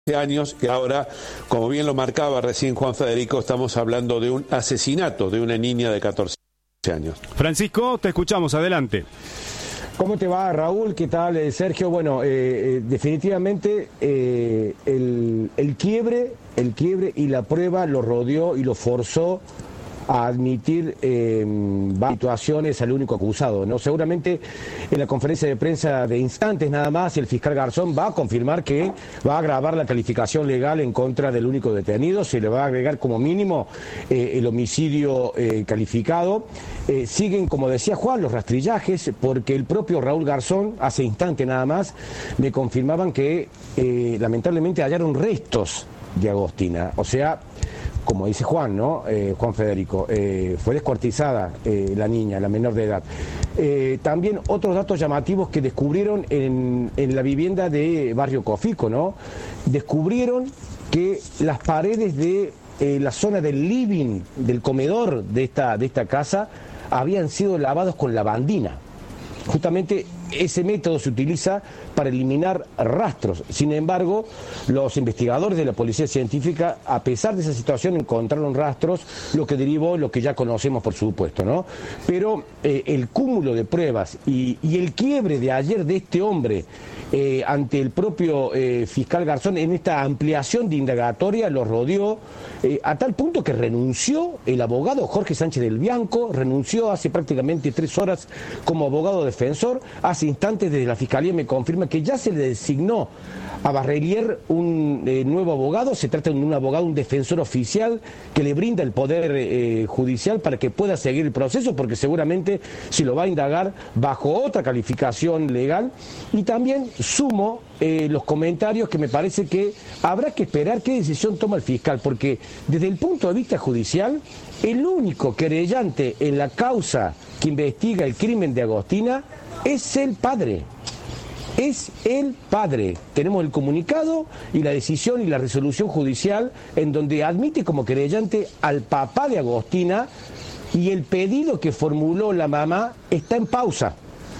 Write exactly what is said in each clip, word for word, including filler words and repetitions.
años, que ahora, como bien lo marcaba recién Juan Federico, estamos hablando de un asesinato de una niña de catorce años. Francisco, te escuchamos, adelante. ¿Cómo te va, Raúl? ¿Qué tal, Sergio? Bueno, eh, eh, definitivamente eh, el, el quiebre, el quiebre y la prueba lo rodeó y lo forzó a admitir eh, situaciones al único acusado, ¿no? Seguramente en la conferencia de prensa de instantes nada más el fiscal Garzón va a confirmar que va a agravar la calificación legal en contra del único detenido, se le va a agregar como mínimo eh, el homicidio eh, calificado. Eh, siguen, como decía Juan, los rastrillajes, porque el propio Raúl Garzón, hace instante nada más, me confirmaban que eh, lamentablemente hallaron restos de Agostina, o sea, como dice Juan, ¿no? Eh, Juan Federico, eh, fue descuartizada eh, la niña, la menor de edad. Eh, también otros datos llamativos que descubrieron en, en la vivienda de Barrio Cofico, ¿no? Descubrieron que las paredes de eh, la zona del living, del comedor de esta, de esta casa, habían sido lavados con lavandina. Justamente ese método se utiliza para eliminar rastros. Sin embargo, los investigadores de la Policía Científica, a pesar de esa situación, encontraron rastros, lo que derivó lo que ya conocemos, por supuesto, ¿no? Pero eh, el cúmulo de pruebas y, y el quiebre de ayer de este hombre eh, ante el propio eh, fiscal Garzón en esta ampliación de indagatoria lo rodeó eh, a tal punto que renunció el abogado Jorge Sánchez del Bianco, renunció hace prácticamente tres horas como abogado defensor. Hace instantes desde la Fiscalía me confirma que ya se le designó a Barrelier un eh, nuevo abogado. Se trata de un abogado, un defensor oficial que le brinda el poder eh, judicial para que pueda seguir el proceso, porque seguramente se lo va a indagar bajo otra calificación legal. Y también sumo eh, los comentarios que me parece que habrá que esperar qué decisión toma el fiscal, porque desde el punto de vista judicial, el único querellante en la causa que investiga el crimen de Agostina es el padre. Es el padre. Tenemos el comunicado y la decisión y la resolución judicial en donde admite como querellante al papá de Agostina, y el pedido que formuló la mamá está en pausa.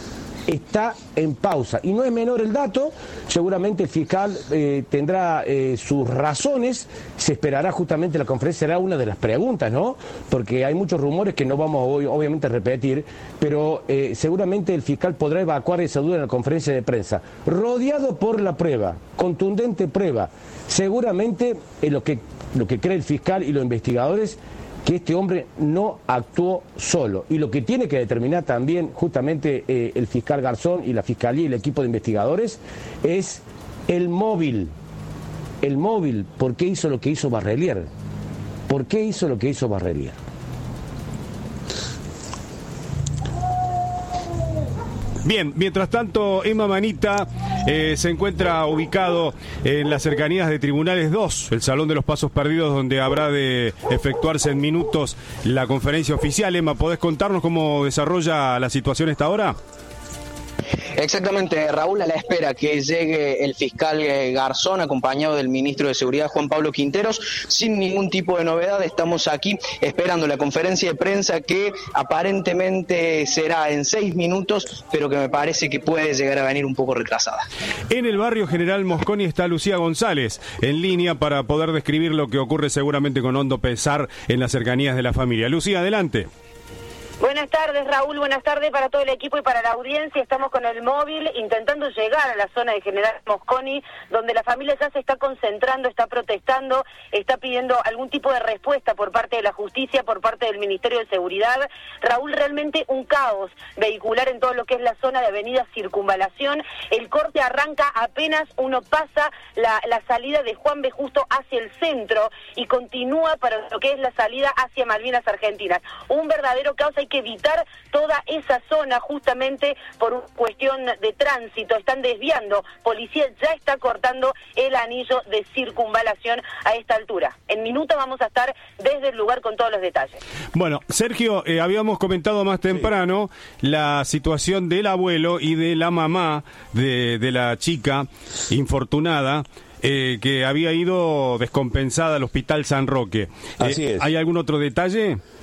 Está en pausa. Y no es menor el dato, seguramente el fiscal eh, tendrá eh, sus razones, se esperará justamente, la conferencia será una de las preguntas, ¿no? Porque hay muchos rumores que no vamos hoy, obviamente a repetir, pero eh, seguramente el fiscal podrá evacuar esa duda en la conferencia de prensa. Rodeado por la prueba, contundente prueba, seguramente eh, lo que, lo que cree el fiscal y los investigadores, que este hombre no actuó solo. Y lo que tiene que determinar también justamente eh, el fiscal Garzón y la Fiscalía y el equipo de investigadores es el móvil. El móvil, ¿por qué hizo lo que hizo Barrelier? ¿Por qué hizo lo que hizo Barrelier? Bien, mientras tanto, Emma Manita eh, se encuentra ubicado en las cercanías de Tribunales dos, el Salón de los Pasos Perdidos, donde habrá de efectuarse en minutos la conferencia oficial. Emma, ¿podés contarnos cómo desarrolla la situación a esta hora? Exactamente, Raúl, a la espera que llegue el fiscal Garzón acompañado del ministro de Seguridad Juan Pablo Quinteros, sin ningún tipo de novedad. Estamos aquí esperando la conferencia de prensa que aparentemente será en seis minutos, pero que me parece que puede llegar a venir un poco retrasada. En el barrio General Mosconi está Lucía González en línea para poder describir lo que ocurre seguramente con hondo pesar en las cercanías de la familia. Lucía, adelante. Buenas tardes, Raúl, buenas tardes para todo el equipo y para la audiencia. Estamos con el móvil intentando llegar a la zona de General Mosconi, donde la familia ya se está concentrando, está protestando, está pidiendo algún tipo de respuesta por parte de la justicia, por parte del Ministerio de Seguridad. Raúl, realmente un caos vehicular en todo lo que es la zona de Avenida Circunvalación. El corte arranca apenas uno pasa la, la salida de Juan B. Justo hacia el centro y continúa para lo que es la salida hacia Malvinas Argentinas. Un verdadero caos. Hay que evitar toda esa zona justamente por una cuestión de tránsito. Están desviando, policía ya está cortando el anillo de circunvalación a esta altura. En minutos vamos a estar desde el lugar con todos los detalles. Bueno, Sergio, eh, habíamos comentado más temprano sí. la situación del abuelo y de la mamá de, de la chica infortunada, eh, que había ido descompensada al Hospital San Roque. Así eh, es. ¿Hay algún otro detalle?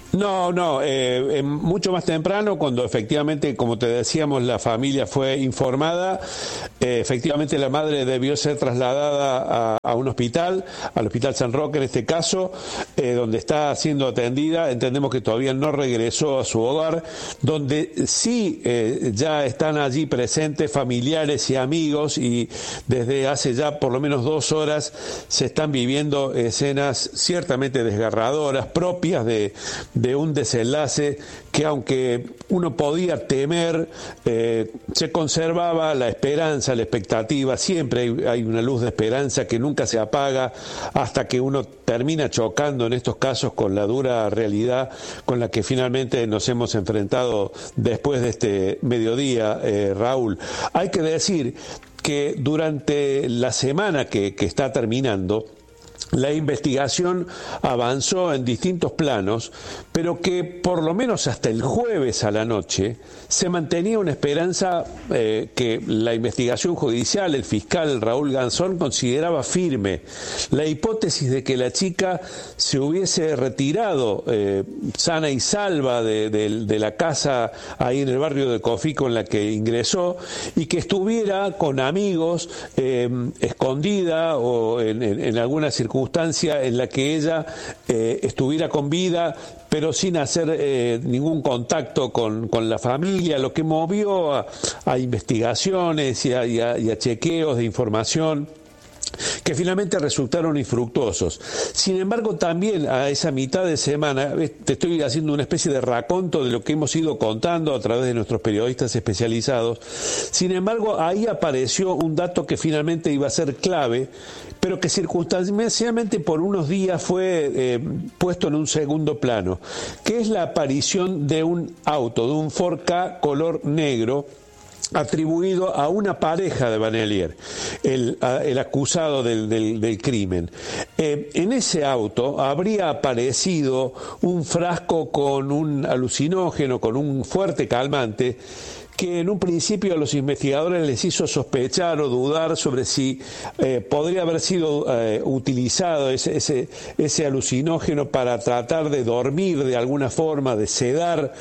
No, no, eh, eh, mucho más temprano, cuando efectivamente, como te decíamos, la familia fue informada, eh, efectivamente la madre debió ser trasladada a, a un hospital, al Hospital San Roque en este caso, eh, donde está siendo atendida. Entendemos que todavía no regresó a su hogar, donde sí eh, ya están allí presentes familiares y amigos, y desde hace ya por lo menos dos horas se están viviendo escenas ciertamente desgarradoras, propias de de un desenlace que, aunque uno podía temer, eh, se conservaba la esperanza, la expectativa. Siempre hay, hay una luz de esperanza que nunca se apaga hasta que uno termina chocando en estos casos con la dura realidad con la que finalmente nos hemos enfrentado después de este mediodía, eh, Raúl. Hay que decir que durante la semana que, que está terminando, la investigación avanzó en distintos planos, pero que por lo menos hasta el jueves a la noche se mantenía una esperanza eh, que la investigación judicial, el fiscal Raúl Garzón, consideraba firme. La hipótesis de que la chica se hubiese retirado eh, sana y salva de, de, de la casa ahí en el barrio de Cofico en la que ingresó, y que estuviera con amigos eh, escondida o en, en, en alguna circunstancia en la que ella eh, estuviera con vida, pero sin hacer eh, ningún contacto con, con la familia, lo que movió a, a investigaciones y a, y, a, y a chequeos de información que finalmente resultaron infructuosos. Sin embargo, también a esa mitad de semana, te estoy haciendo una especie de raconto de lo que hemos ido contando a través de nuestros periodistas especializados. Sin embargo, ahí apareció un dato que finalmente iba a ser clave, pero que circunstancialmente por unos días fue eh, puesto en un segundo plano, que es la aparición de un auto, de un Ford Ka color negro, atribuido a una pareja de Vanellier, el, el acusado del, del, del crimen. Eh, en ese auto habría aparecido un frasco con un alucinógeno, con un fuerte calmante, que en un principio a los investigadores les hizo sospechar o dudar sobre si eh, podría haber sido eh, utilizado ese, ese, ese alucinógeno para tratar de dormir de alguna forma, de sedar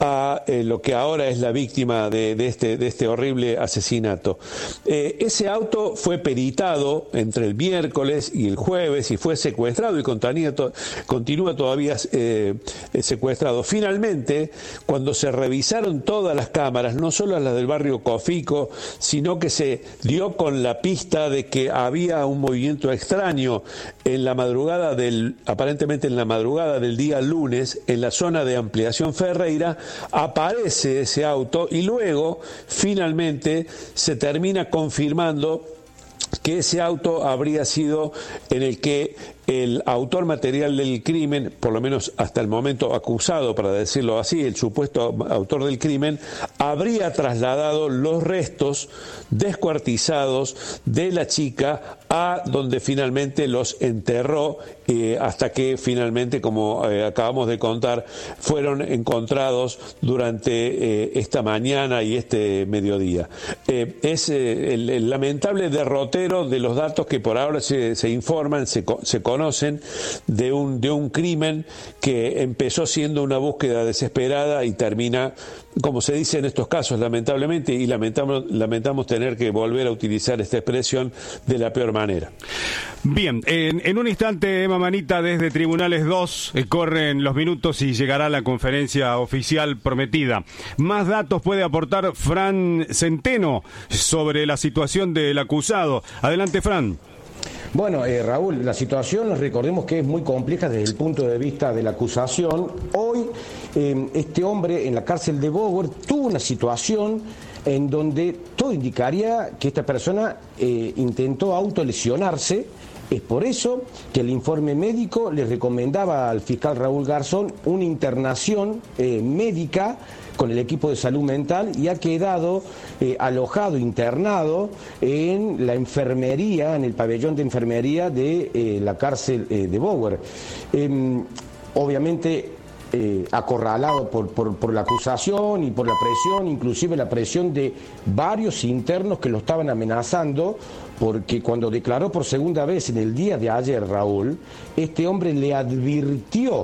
a eh, lo que ahora es la víctima de, de, este, de este horrible asesinato. Eh, ese auto fue peritado entre el miércoles y el jueves y fue secuestrado y continúa, to, continúa todavía eh, secuestrado. Finalmente, cuando se revisaron todas las cámaras, no solo las del barrio Cofico, sino que se dio con la pista de que había un movimiento extraño en la madrugada del, aparentemente en la madrugada del día lunes, en la zona de Ampliación Ferreira, aparece ese auto y luego finalmente se termina confirmando que ese auto habría sido en el que el autor material del crimen, por lo menos hasta el momento acusado, para decirlo así, el supuesto autor del crimen, habría trasladado los restos descuartizados de la chica a donde finalmente los enterró, eh, hasta que finalmente, como eh, acabamos de contar, fueron encontrados durante eh, esta mañana y este mediodía. Eh, es eh, el, el lamentable derrotero de los datos que por ahora se, se informan, se, se conocen de un, de un crimen que empezó siendo una búsqueda desesperada y termina, como se dice en estos casos, lamentablemente, y lamentamos, lamentamos tener que volver a utilizar esta expresión, de la peor manera. Bien, en, en un instante, Emma Manita, desde Tribunales dos, eh, corren los minutos y llegará la conferencia oficial prometida. Más datos puede aportar Fran Centeno sobre la situación del acusado. Adelante, Fran. Bueno, eh, Raúl, la situación, recordemos que es muy compleja desde el punto de vista de la acusación. Hoy, eh, este hombre en la cárcel de Bower tuvo una situación en donde todo indicaría que esta persona eh, intentó autolesionarse. Es por eso que el informe médico le recomendaba al fiscal Raúl Garzón una internación eh, médica con el equipo de salud mental, y ha quedado eh, alojado, internado en la enfermería, en el pabellón de enfermería de eh, la cárcel eh, de Bower. Eh, obviamente eh, acorralado por, por, por la acusación y por la presión, inclusive la presión de varios internos que lo estaban amenazando, porque cuando declaró por segunda vez en el día de ayer, Raúl, este hombre le advirtió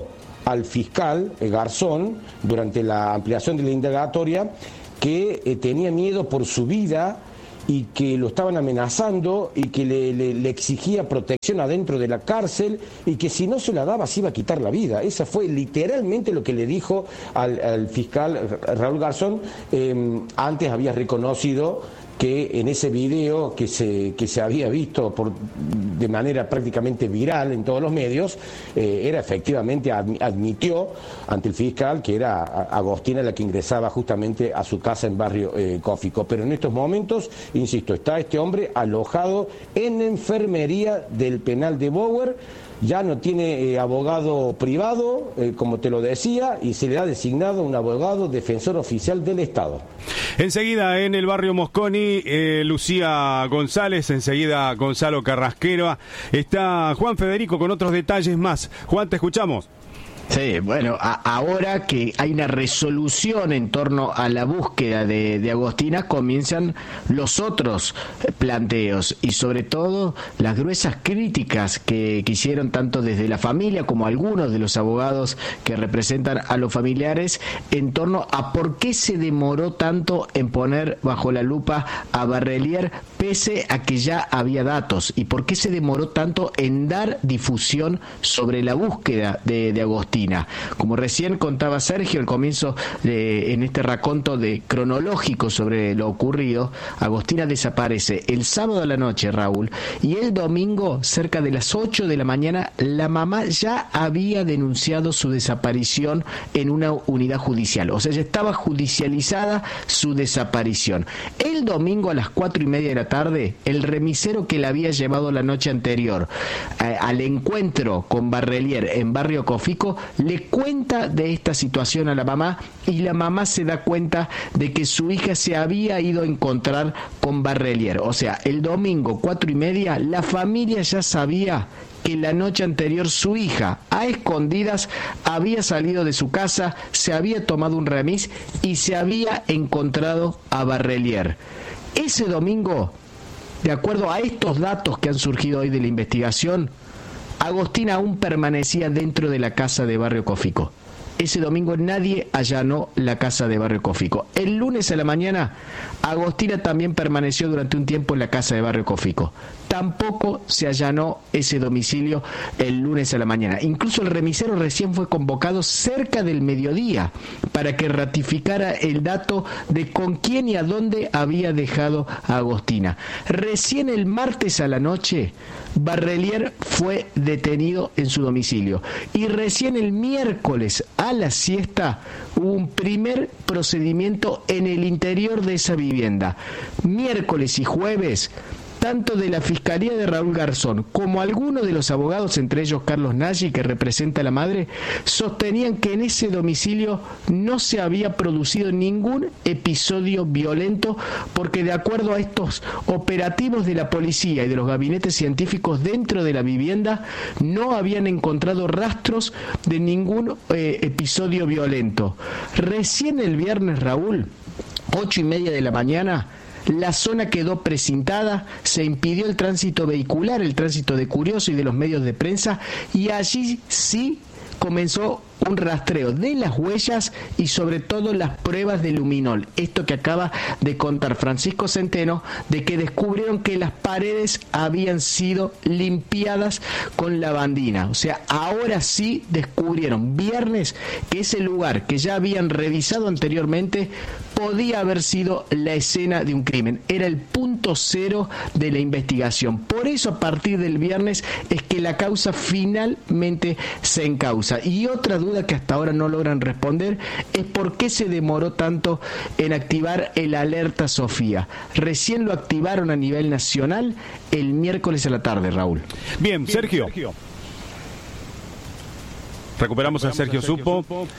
al fiscal eh, Garzón durante la ampliación de la indagatoria que eh, tenía miedo por su vida y que lo estaban amenazando y que le, le, le exigía protección adentro de la cárcel y que si no se la daba se iba a quitar la vida. Esa fue literalmente lo que le dijo al, al fiscal Raúl Garzón. Eh, antes había reconocido que en ese video que se, que se había visto por, de manera prácticamente viral en todos los medios, eh, era efectivamente, admitió ante el fiscal que era Agostina la que ingresaba justamente a su casa en Barrio eh, Cófico. Pero en estos momentos, insisto, está este hombre alojado en enfermería del penal de Bower. Ya no tiene eh, abogado privado, eh, como te lo decía, y se le ha designado un abogado defensor oficial del Estado. Enseguida en el barrio Mosconi, eh, Lucía González, enseguida Gonzalo Carrasquero. Está Juan Federico con otros detalles más. Juan, te escuchamos. Sí, bueno, a, ahora que hay una resolución en torno a la búsqueda de, de Agostina, comienzan los otros planteos y sobre todo las gruesas críticas que, que hicieron tanto desde la familia como algunos de los abogados que representan a los familiares en torno a por qué se demoró tanto en poner bajo la lupa a Barrelier pese a que ya había datos y por qué se demoró tanto en dar difusión sobre la búsqueda de, de Agostina. Como recién contaba Sergio al comienzo de, en este raconto de cronológico sobre lo ocurrido, Agostina desaparece el sábado a la noche, Raúl, y el domingo cerca de las ocho de la mañana la mamá ya había denunciado su desaparición en una unidad judicial, o sea, ya estaba judicializada su desaparición. El domingo a las cuatro y media de la tarde, el remisero que la había llevado la noche anterior eh, al encuentro con Barrelier en Barrio Cófico le cuenta de esta situación a la mamá y la mamá se da cuenta de que su hija se había ido a encontrar con Barrelier. O sea, el domingo cuatro y media la familia ya sabía que la noche anterior su hija, a escondidas, había salido de su casa, se había tomado un remis y se había encontrado a Barrelier. Ese domingo, de acuerdo a estos datos que han surgido hoy de la investigación, Agostina aún permanecía dentro de la casa de Barrio Cófico. Ese domingo nadie allanó la casa de Barrio Cófico. El lunes a la mañana, Agostina también permaneció durante un tiempo en la casa de Barrio Cófico. Tampoco se allanó ese domicilio el lunes a la mañana. Incluso el remisero recién fue convocado cerca del mediodía para que ratificara el dato de con quién y a dónde había dejado a Agostina. Recién el martes a la noche, Barrelier fue detenido en su domicilio. Y recién el miércoles a la siesta hubo un primer procedimiento en el interior de esa vivienda. Miércoles y jueves, tanto de la Fiscalía de Raúl Garzón como algunos de los abogados, entre ellos Carlos Nagy, que representa a la madre, sostenían que en ese domicilio no se había producido ningún episodio violento porque de acuerdo a estos operativos de la policía y de los gabinetes científicos dentro de la vivienda no habían encontrado rastros de ningún eh, episodio violento. Recién el viernes, Raúl, ocho y media de la mañana, la zona quedó precintada, se impidió el tránsito vehicular, el tránsito de curiosos y de los medios de prensa, y allí sí comenzó un rastreo de las huellas y sobre todo las pruebas de luminol. Esto que acaba de contar Francisco Centeno, de que descubrieron que las paredes habían sido limpiadas con lavandina. O sea, ahora sí descubrieron viernes que ese lugar que ya habían revisado anteriormente podía haber sido la escena de un crimen. Era el punto cero de la investigación. Por eso a partir del viernes es que la causa finalmente se encausa. Y otra duda que hasta ahora no logran responder es por qué se demoró tanto en activar el alerta Sofía. Recién lo activaron a nivel nacional el miércoles a la tarde, Raúl. Bien, Sergio. Recuperamos a Sergio Supo.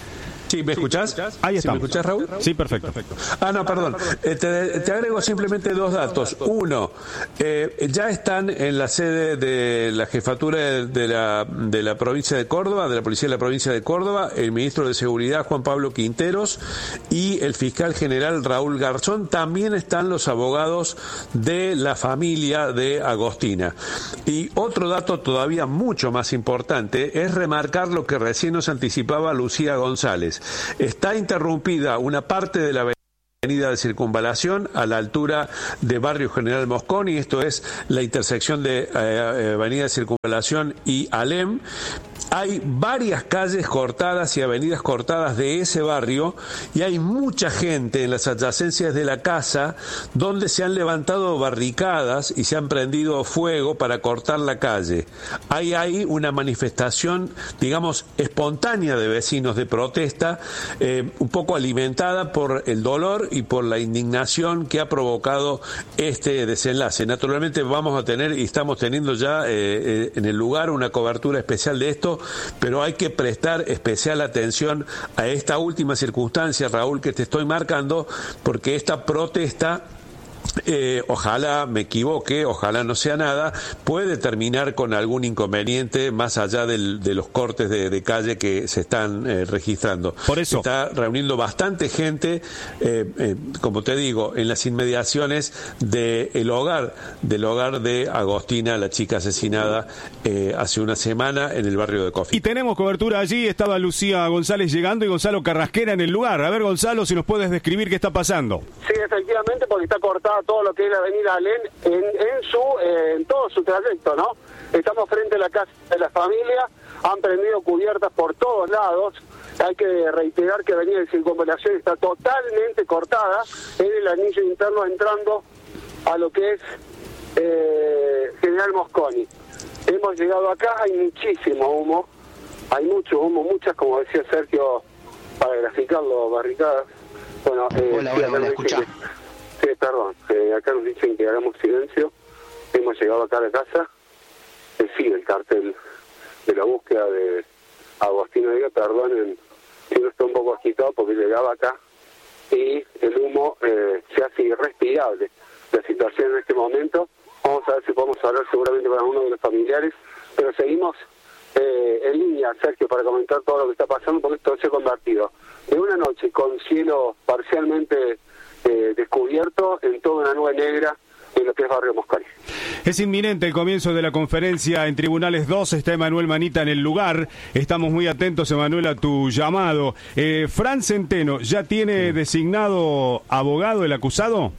Sí, ¿me escuchás? Ahí está. ¿Sí, ¿me escuchás, Raúl? Sí, perfecto. Ah, no, perdón. Eh, te, te agrego simplemente dos datos. Uno, eh, ya están en la sede de la jefatura de la, de la provincia de Córdoba, de la Policía de la provincia de Córdoba, el ministro de Seguridad, Juan Pablo Quinteros, y el fiscal general Raúl Garzón. También están los abogados de la familia de Agostina. Y otro dato todavía mucho más importante es remarcar lo que recién nos anticipaba Lucía González. Está interrumpida una parte de la avenida de Circunvalación a la altura de Barrio General Mosconi, esto es la intersección de eh, avenida de Circunvalación y Alem. Hay varias calles cortadas y avenidas cortadas de ese barrio y hay mucha gente en las adyacencias de la casa donde se han levantado barricadas y se han prendido fuego para cortar la calle. Hay ahí una manifestación, digamos, espontánea de vecinos de protesta, eh, un poco alimentada por el dolor y por la indignación que ha provocado este desenlace. Naturalmente vamos a tener y estamos teniendo ya eh, eh, en el lugar una cobertura especial de esto, pero hay que prestar especial atención a esta última circunstancia, Raúl, que te estoy marcando, porque esta protesta, Eh, ojalá me equivoque, ojalá no sea nada, puede terminar con algún inconveniente más allá del, de los cortes de, de calle que se están eh, registrando. Por eso. Se está reuniendo bastante gente, eh, eh, como te digo, en las inmediaciones del hogar, del hogar de Agostina, la chica asesinada eh, hace una semana en el barrio de Cofi. Y tenemos cobertura allí, estaba Lucía González llegando y Gonzalo Carrasquera en el lugar. A ver, Gonzalo, si nos puedes describir qué está pasando. Sí, efectivamente, porque está cortada todo lo que es la avenida Alén en, en su eh, en todo su trayecto, ¿no? Estamos frente a la casa de la familia, han prendido cubiertas por todos lados. Hay que reiterar que la avenida de Circunvalación está totalmente cortada en el anillo interno entrando a lo que es eh, General Mosconi. Hemos llegado acá, hay muchísimo humo, hay mucho humo, muchas, como decía Sergio, para graficarlo, barricadas. Bueno, eh, hola, hola, hola, escuchá. Sí, perdón, eh, acá nos dicen que hagamos silencio. Hemos llegado acá a la casa, eh, sigue el cartel de la búsqueda de Agostina Díaz. Perdonen si no está un poco agitado porque llegaba acá y el humo eh, se hace irrespirable. La situación en este momento, vamos a ver si podemos hablar seguramente con alguno de los familiares, pero seguimos eh, en línea, Sergio, para comentar todo lo que está pasando, porque esto se ha convertido de una noche con cielo parcialmente Eh, descubierto en toda una nube negra en lo que es Barrio Mosconi. Es inminente el comienzo de la conferencia en Tribunales dos, está Emanuel Manita en el lugar, estamos muy atentos, Emanuel, a tu llamado. Eh, Fran Centeno, ¿ya tiene designado abogado el acusado?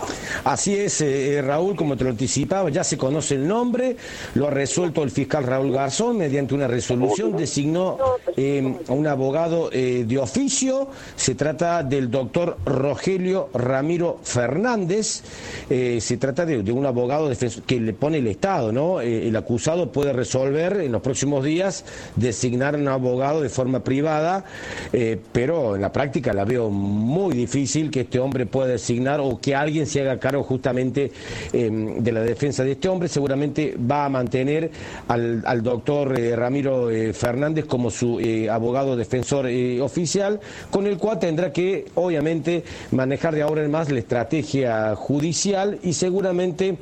Así es, eh, Raúl, como te lo anticipaba, ya se conoce el nombre, lo ha resuelto el fiscal Raúl Garzón mediante una resolución, designó eh, a un abogado eh, de oficio. Se trata del doctor Rogelio Ramiro Fernández, eh, se trata de, de un abogado que le pone el Estado, ¿no? Eh, el acusado puede resolver en los próximos días designar a un abogado de forma privada, eh, pero en la práctica la veo muy difícil que este hombre pueda designar o que alguien se haga cargo justamente eh, de la defensa de este hombre. Seguramente va a mantener al, al doctor eh, Ramiro eh, Fernández como su eh, abogado defensor eh, oficial, con el cual tendrá que obviamente manejar de ahora en más la estrategia judicial y seguramente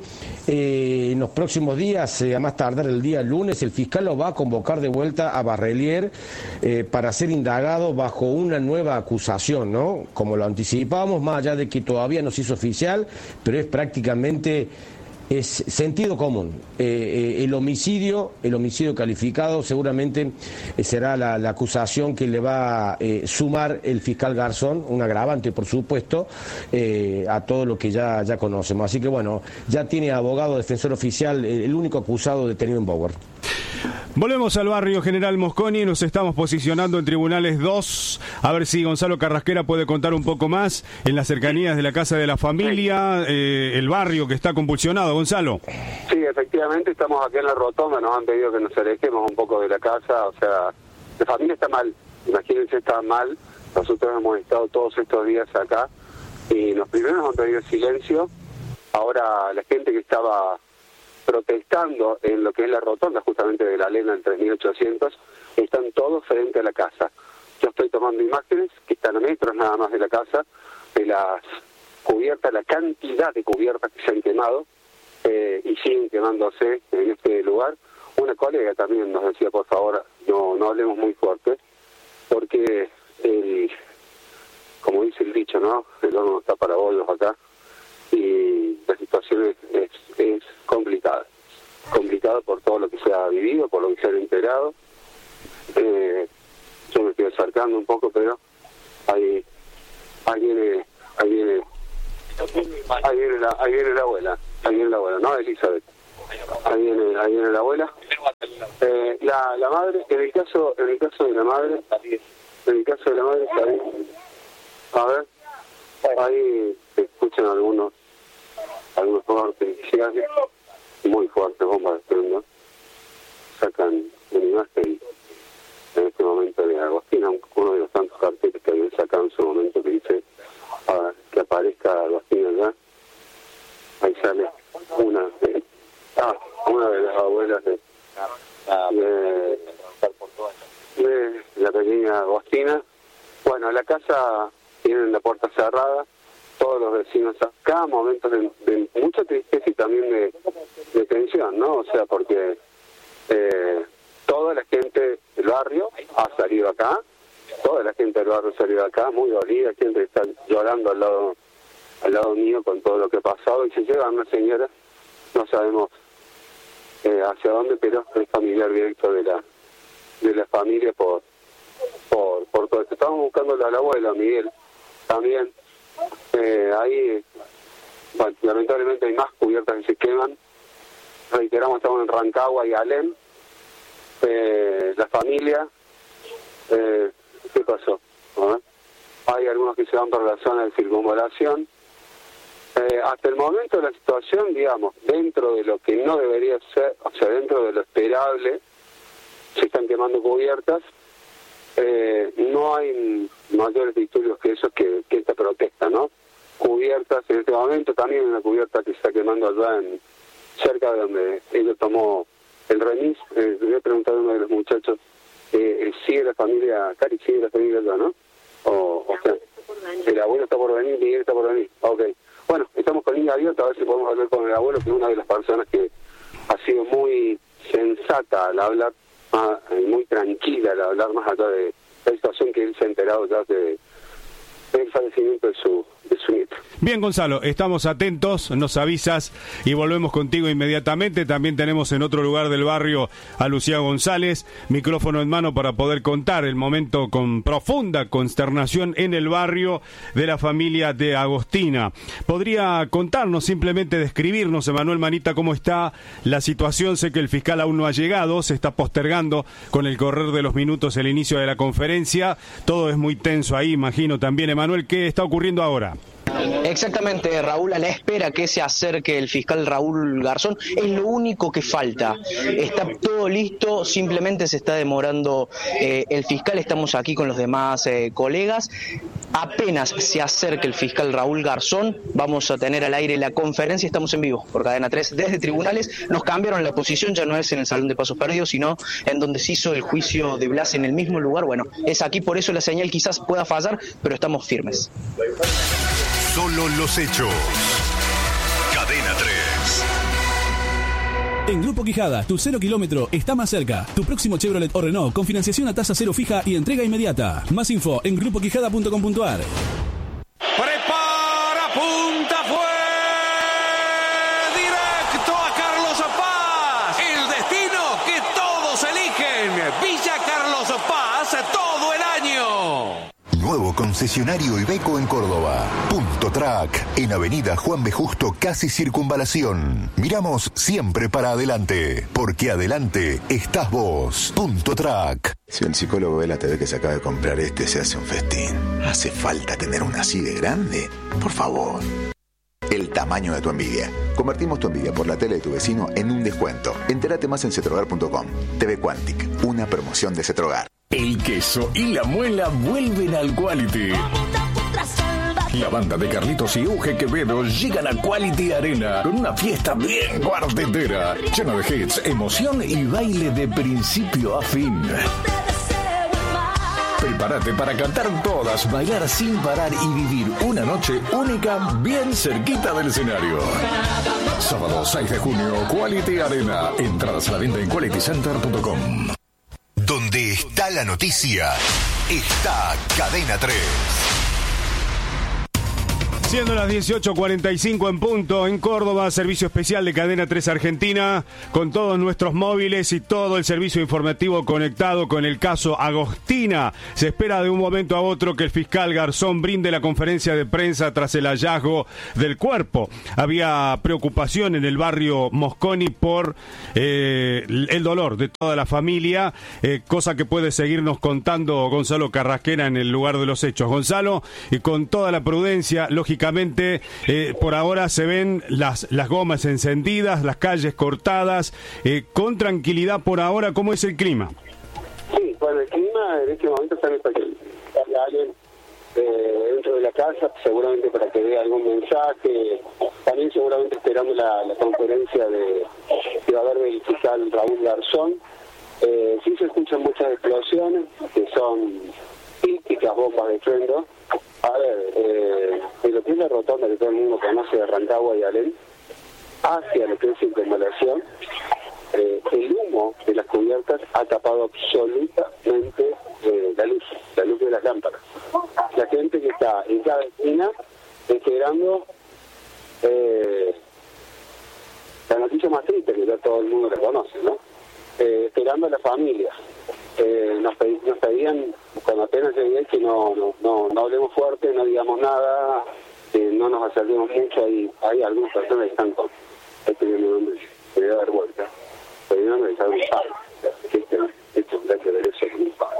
eh, en los próximos días, eh, a más tardar el día lunes, el fiscal lo va a convocar de vuelta a Barrelier eh, para ser indagado bajo una nueva acusación, ¿no? Como lo anticipábamos, más allá de que todavía no se hizo oficial, pero es prácticamente es sentido común. Eh, eh, el homicidio, el homicidio calificado seguramente eh, será la, la acusación que le va a eh, sumar el fiscal Garzón, un agravante por supuesto, eh, a todo lo que ya, ya conocemos. Así que bueno, ya tiene abogado defensor oficial, el, el único acusado detenido en Bower. Volvemos al barrio General Mosconi, nos estamos posicionando en Tribunales dos, a ver si Gonzalo Carrasquera puede contar un poco más en las cercanías de la casa de la familia, eh, el barrio que está convulsionado. Gonzalo. Sí, efectivamente, estamos aquí en la rotonda, nos han pedido que nos alejemos un poco de la casa, o sea, la familia está mal, imagínense, está mal, nosotros hemos estado todos estos días acá y los primeros nos han pedido silencio, ahora la gente que estaba protestando en lo que es la rotonda justamente de la Lena en tres mil ochocientos, están todos frente a la casa. yo estoy tomando imágenes que están a metros nada más de la casa, de las cubiertas, la cantidad de cubiertas que se han quemado eh, y siguen quemándose en este lugar. Una colega también nos decía, por favor, no, no hablemos muy fuerte, porque el, como dice el dicho, ¿no? El horno está para bollos acá, y la situación es, es, es complicada. Complicada por todo lo que se ha vivido, por lo que se ha enterado. Eh, yo me estoy acercando un poco, pero ahí, ahí viene, ahí viene, ahí viene la, ahí viene la abuela, ahí viene la abuela, no Elizabeth. Ahí viene, ahí viene la abuela. Eh, la, la madre, en el caso, en el caso de la madre, en el caso de la madre, ahí, a ver, ahí se escuchan algunos, algunos cortes iniciales, muy fuertes, bombas de estruendo, sacan una imagen en este momento de Agostina, uno de los tantos carteles que habían sacado en su momento que dice ah, que aparezca Agostina allá. Ahí sale una de, ah, una de las abuelas de, de, de la pequeña Agostina. Bueno, la casa tiene la puerta cerrada, todos los vecinos acá, momentos de, de mucha tristeza y también de, de tensión, ¿no? O sea, porque eh, toda la gente del barrio ha salido acá, toda la gente del barrio ha salido acá, muy dolida, gente está llorando al lado al lado mío con todo lo que ha pasado, y se lleva una señora, no sabemos eh, hacia dónde, pero es familiar directo de la de la familia por por por todo esto. Estamos buscando a la abuela, Miguel, también. Eh, ahí, bueno, lamentablemente hay más cubiertas que se queman. Reiteramos, estamos en Rancagua y Alem. Eh, la familia, eh, ¿qué pasó? ¿Ah? Hay algunos que se van por la zona de circunvalación. Eh, hasta el momento la situación, digamos, dentro de lo que no debería ser, o sea, dentro de lo esperable, se están quemando cubiertas. Eh, no hay mayores disturbios que eso, que, que esta protesta, ¿no? Cubiertas, en este momento también una cubierta que se está quemando allá en, cerca de donde ella tomó el remis. Eh, le voy a preguntar a uno de los muchachos, eh, ¿sigue la familia, Cari, sigue la familia allá, no? O, o sea, el abuelo está por venir, Miguel está por venir, ok. Bueno, estamos con línea abierta, a ver si podemos hablar con el abuelo, que es una de las personas que ha sido muy sensata al hablar, más, muy tranquila al hablar, más allá de la situación que él se ha enterado ya de, del fallecimiento de su, de su nieto. Bien, Gonzalo, estamos atentos, nos avisas y volvemos contigo inmediatamente. También tenemos en otro lugar del barrio a Lucía González, micrófono en mano para poder contar el momento con profunda consternación en el barrio de la familia de Agostina. ¿Podría contarnos, simplemente describirnos, Emanuel Manita, cómo está la situación? Sé que el fiscal aún no ha llegado, se está postergando con el correr de los minutos el inicio de la conferencia. Todo es muy tenso ahí, imagino también. Emanuel, ¿qué está ocurriendo ahora? Exactamente, Raúl, a la espera que se acerque el fiscal Raúl Garzón, es lo único que falta. Está todo listo, simplemente se está demorando eh, el fiscal. Estamos aquí con los demás eh, colegas. Apenas se acerque el fiscal Raúl Garzón, vamos a tener al aire la conferencia. Estamos en vivo por Cadena tres desde Tribunales. Nos cambiaron la posición, ya no es en el Salón de Pasos Perdidos, sino en donde se hizo el juicio de Blas, en el mismo lugar. Bueno, es aquí, por eso la señal quizás pueda fallar, pero estamos firmes. Solo los hechos. Cadena tres. En Grupo Quijada, tu cero kilómetro está más cerca. Tu próximo Chevrolet o Renault con financiación a tasa cero fija y entrega inmediata. Más info en grupo quijada punto com punto a r. Prepara, punta, fue directo a Carlos Paz. El destino que todos eligen. Villa Carlos Paz todo el año. Nuevo concesionario Iveco en Córdoba. Punto Track, en Avenida Juan B. Justo, casi Circunvalación. Miramos siempre para adelante, porque adelante estás vos. Punto Track. Si el psicólogo ve la T V que se acaba de comprar este, se hace un festín. ¿Hace falta tener una así de grande? Por favor. El tamaño de tu envidia. Convertimos tu envidia por la tele de tu vecino en un descuento. Entérate más en cetrogar punto com. T V Quantic, una promoción de Cetrogar. El queso y la muela vuelven al Quality. La banda de Carlitos y Uge Quevedo llegan a Quality Arena con una fiesta bien cuartetera, llena de hits, emoción y baile de principio a fin. Prepárate para cantar todas, bailar sin parar y vivir una noche única bien cerquita del escenario. Sábado seis de junio, Quality Arena. Entradas a la venta en quality center punto com. Donde está la noticia, está Cadena tres. Siendo las dieciocho cuarenta y cinco en punto en Córdoba, servicio especial de Cadena tres Argentina, con todos nuestros móviles y todo el servicio informativo conectado con el caso Agostina. Se espera de un momento a otro que el fiscal Garzón brinde la conferencia de prensa tras el hallazgo del cuerpo. Había preocupación en el barrio Mosconi por eh, el dolor de toda la familia, eh, cosa que puede seguirnos contando Gonzalo Carrasquena en el lugar de los hechos. Gonzalo, y con toda la prudencia, lógicamente, Lógicamente, eh, por ahora se ven las, las gomas encendidas, las calles cortadas, eh, con tranquilidad por ahora. ¿Cómo es el clima? Sí, bueno, el clima en este momento está en el paquete. Hay alguien eh, dentro de la casa, seguramente para que dé algún mensaje. También seguramente esperando la, la conferencia de que va a haber del fiscal Raúl Garzón. Eh, sí se escuchan muchas explosiones, que son típicas bombas de estruendo. A ver, eh, de lo que es la rotonda que todo el mundo conoce de Rancagua y Alén, hacia lo que es Circunvalación, eh, el humo de las cubiertas ha tapado absolutamente eh, la luz, la luz de las lámparas. La gente que está en cada esquina esperando eh, la noticia más triste, que ya todo el mundo la conoce, ¿no? Eh, esperando a la familia. Eh, nos, pedí, nos pedían, cuando apenas llegué, que no, no, no, no hablemos fuerte, no digamos nada, eh, no nos acerquemos mucho. Hay, hay algunas personas que están con este nombre, se debe dar vuelta, pero no me dejaron un palo, que este, este un daño de derecho con un palo.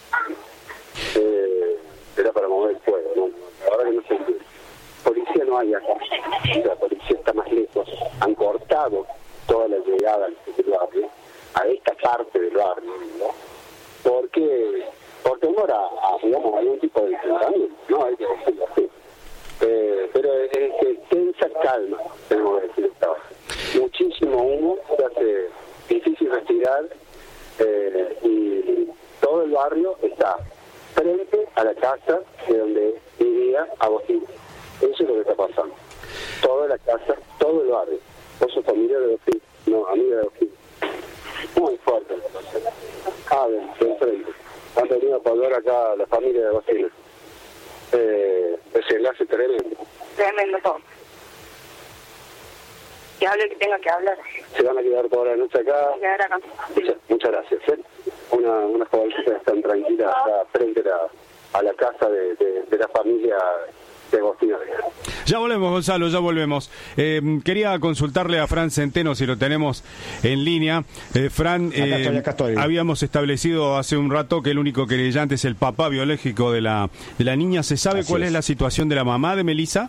Eh, era para mover el fuego, ¿no? Ahora que no sé, policía no hay acá, la policía está más lejos, han cortado toda la llegada al barrio, a esta parte del barrio, ¿no? Porque por temor a, a digamos, algún tipo de enfrentamiento, ¿no? Hay que decirlo así. Eh, pero es que tensa calma, tenemos que decir. Muchísimo humo, se hace difícil respirar, eh, y todo el barrio está frente a la casa de donde vivía Agostín. Eso es lo que está pasando. Toda la casa, todo el barrio. Vos sos familia de Agostín, no, amiga de Agostín. Muy fuerte la situación. Ah, bien, de frente. Han venido a apoyar acá a la familia de Agostina. Eh, ese enlace tremendo. Tremendo todo. Que hable que tenga que hablar. Se van a quedar toda la noche acá. Se quedar acá. Muchas, muchas gracias. ¿eh? Una, unas jovencitas están tranquilas acá frente a la, a la casa de, de, de la familia de Agostina. Ya volvemos, Gonzalo, ya volvemos. Eh, quería consultarle a Fran Centeno, si lo tenemos en línea. Eh, Fran, eh, acá estoy, acá estoy. Habíamos establecido hace un rato que el único querellante es el papá biológico de la, de la niña. ¿Se sabe Así cuál es. es la situación de la mamá de Melissa?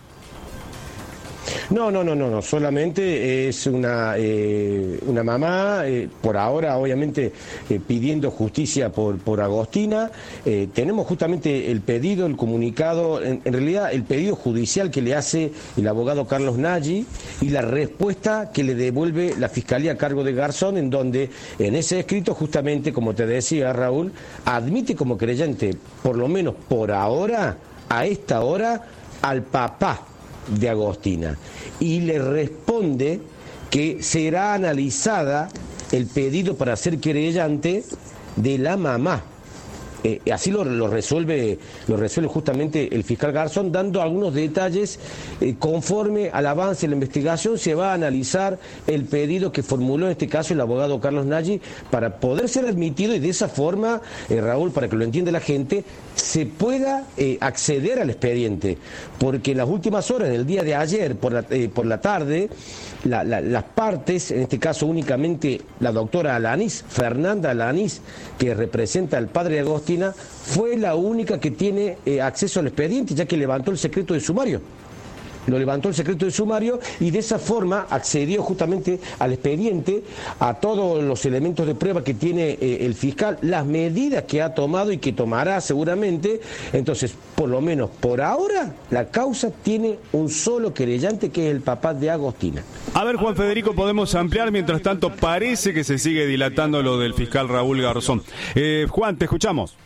No, no, no, no, no, solamente es una eh, una mamá, eh, por ahora obviamente eh, pidiendo justicia por, por Agostina. Eh, tenemos justamente el pedido, el comunicado, en, en realidad el pedido judicial que le hace el abogado Carlos Nagy y la respuesta que le devuelve la Fiscalía a cargo de Garzón, en donde en ese escrito justamente, como te decía Raúl, admite como creyente, por lo menos por ahora, a esta hora, al papá de Agostina, y le responde que será analizada el pedido para ser querellante de la mamá. Eh, así lo, lo resuelve lo resuelve justamente el fiscal Garzón, dando algunos detalles. Eh, conforme al avance de la investigación se va a analizar el pedido que formuló en este caso el abogado Carlos Nagy para poder ser admitido, y de esa forma, eh, Raúl, para que lo entienda la gente, se pueda eh, acceder al expediente, porque en las últimas horas del día de ayer por la, eh, por la tarde la, la, las partes, en este caso únicamente la doctora Alanís, Fernanda Alanís, que representa al padre de Agostina, fue la única que tiene eh, acceso al expediente, ya que levantó el secreto de sumario. Lo levantó el secreto de sumario y de esa forma accedió justamente al expediente, a todos los elementos de prueba que tiene eh, el fiscal, las medidas que ha tomado y que tomará seguramente. Entonces, por lo menos por ahora, la causa tiene un solo querellante, que es el papá de Agostina. A ver, Juan Federico, podemos ampliar. Mientras tanto, parece que se sigue dilatando lo del fiscal Raúl Garzón. Eh, Juan, te escuchamos.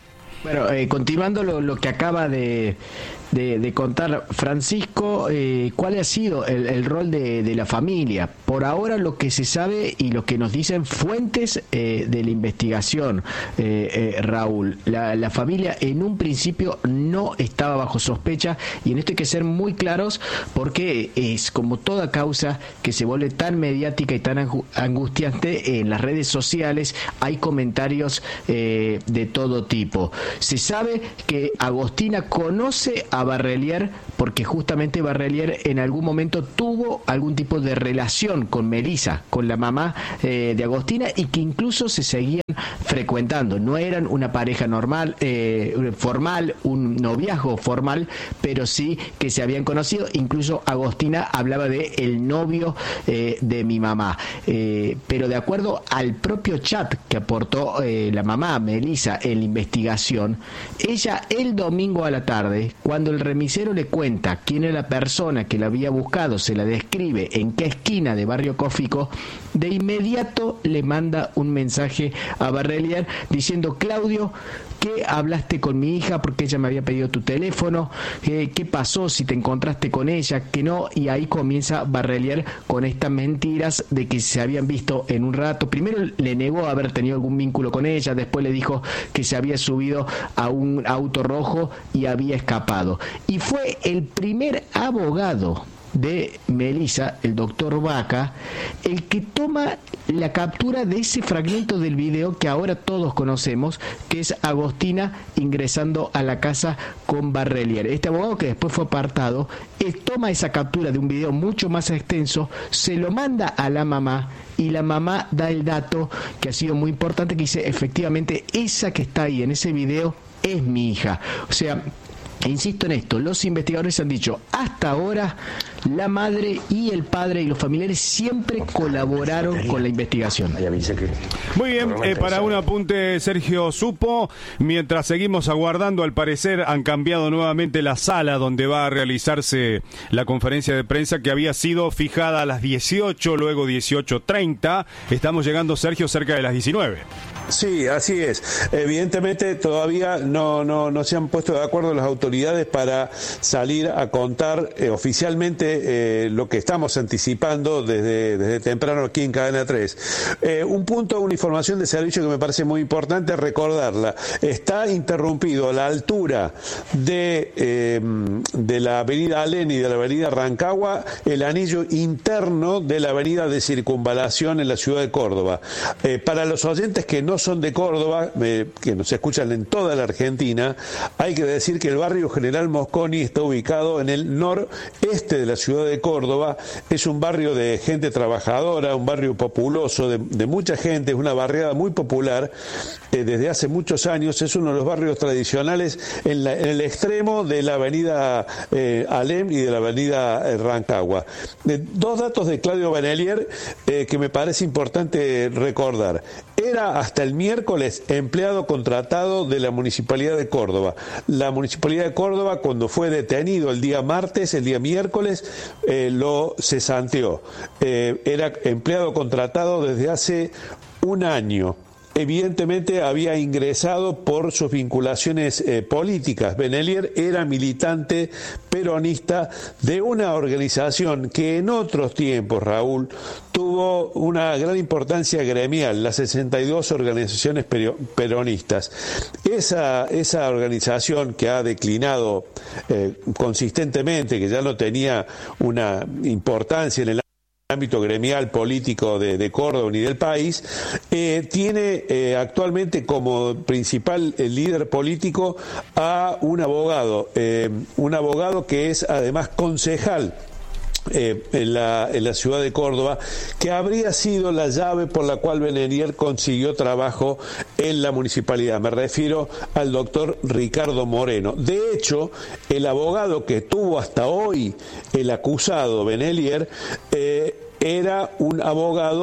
Bueno, eh, continuando lo, lo que acaba de, de, de contar Francisco, eh, ¿cuál ha sido el, el rol de, de la familia? Por ahora lo que se sabe y lo que nos dicen fuentes eh, de la investigación, eh, eh, Raúl, la, la familia en un principio no estaba bajo sospecha, y en esto hay que ser muy claros porque es como toda causa que se vuelve tan mediática y tan angustiante, en las redes sociales hay comentarios eh, de todo tipo. Se sabe que Agostina conoce a Barrelier porque justamente Barrelier en algún momento tuvo algún tipo de relación con Melissa, con la mamá eh, de Agostina, y que incluso se seguían frecuentando. No eran una pareja normal, eh, formal, un noviazgo formal, pero sí que se habían conocido. Incluso Agostina hablaba de el novio eh, de mi mamá. Eh, pero de acuerdo al propio chat que aportó eh, la mamá, Melissa, en la investigación, ella el domingo a la tarde, cuando el remisero le cuenta quién es la persona que la había buscado, se la describe en qué esquina de Barrio Cófico, de inmediato le manda un mensaje a Barrelier diciendo: Claudio, ¿qué hablaste con mi hija? Porque ella me había pedido tu teléfono. Eh, ¿Qué pasó? Si te encontraste con ella, que no. Y ahí comienza Barrelier con estas mentiras de que se habían visto en un rato. Primero le negó haber tenido algún vínculo con ella, después le dijo que se había subido a un auto rojo y había escapado. Y fue el primer abogado de Melissa, el doctor Vaca, el que toma la captura de ese fragmento del video que ahora todos conocemos, que es Agostina ingresando a la casa con Barrelier. Este abogado, que después fue apartado, él toma esa captura de un video mucho más extenso, se lo manda a la mamá, y la mamá da el dato que ha sido muy importante, que dice: efectivamente, esa que está ahí en ese video es mi hija. O sea, insisto en esto, los investigadores han dicho, hasta ahora la madre y el padre y los familiares siempre colaboraron con la investigación. Muy bien, eh, para un apunte, Sergio Supo, mientras seguimos aguardando, al parecer han cambiado nuevamente la sala donde va a realizarse la conferencia de prensa, que había sido fijada a las dieciocho, luego dieciocho treinta. Estamos llegando, Sergio, cerca de las diecinueve. Sí, así es. Evidentemente todavía no, no, no se han puesto de acuerdo las autoridades para salir a contar eh, oficialmente eh, lo que estamos anticipando desde, desde temprano aquí en Cadena tres. Eh, un punto, una información de servicio que me parece muy importante recordarla. Está interrumpido a la altura de, eh, de la avenida Alén y de la avenida Rancagua el anillo interno de la avenida de Circunvalación en la ciudad de Córdoba. Eh, para los oyentes que no son de Córdoba, eh, que nos escuchan en toda la Argentina, hay que decir que el barrio General Mosconi está ubicado en el noreste de la ciudad de Córdoba. Es un barrio de gente trabajadora, un barrio populoso, de, de mucha gente, es una barriada muy popular eh, desde hace muchos años. Es uno de los barrios tradicionales en, la, en el extremo de la avenida eh, Alem y de la avenida eh, Rancagua. Eh, dos datos de Claudio Benelier eh, que me parece importante recordar. Era hasta el miércoles empleado contratado de la Municipalidad de Córdoba. La Municipalidad de Córdoba, cuando fue detenido el día martes, el día miércoles, eh, lo cesanteó. Eh, era empleado contratado desde hace un año. Evidentemente había ingresado por sus vinculaciones eh, políticas. Benelier era militante peronista de una organización que en otros tiempos, Raúl, tuvo una gran importancia gremial, las sesenta y dos organizaciones peronistas. Esa, esa organización que ha declinado eh, consistentemente, que ya no tenía una importancia en el ámbito gremial político de, de Córdoba ni del país, eh, tiene eh, actualmente como principal eh, líder político a un abogado, eh, un abogado que es además concejal Eh, en, la, en la ciudad de Córdoba, que habría sido la llave por la cual Benelier consiguió trabajo en la municipalidad. Me refiero al doctor Ricardo Moreno. De hecho, el abogado que tuvo hasta hoy el acusado Benelier eh, era un abogado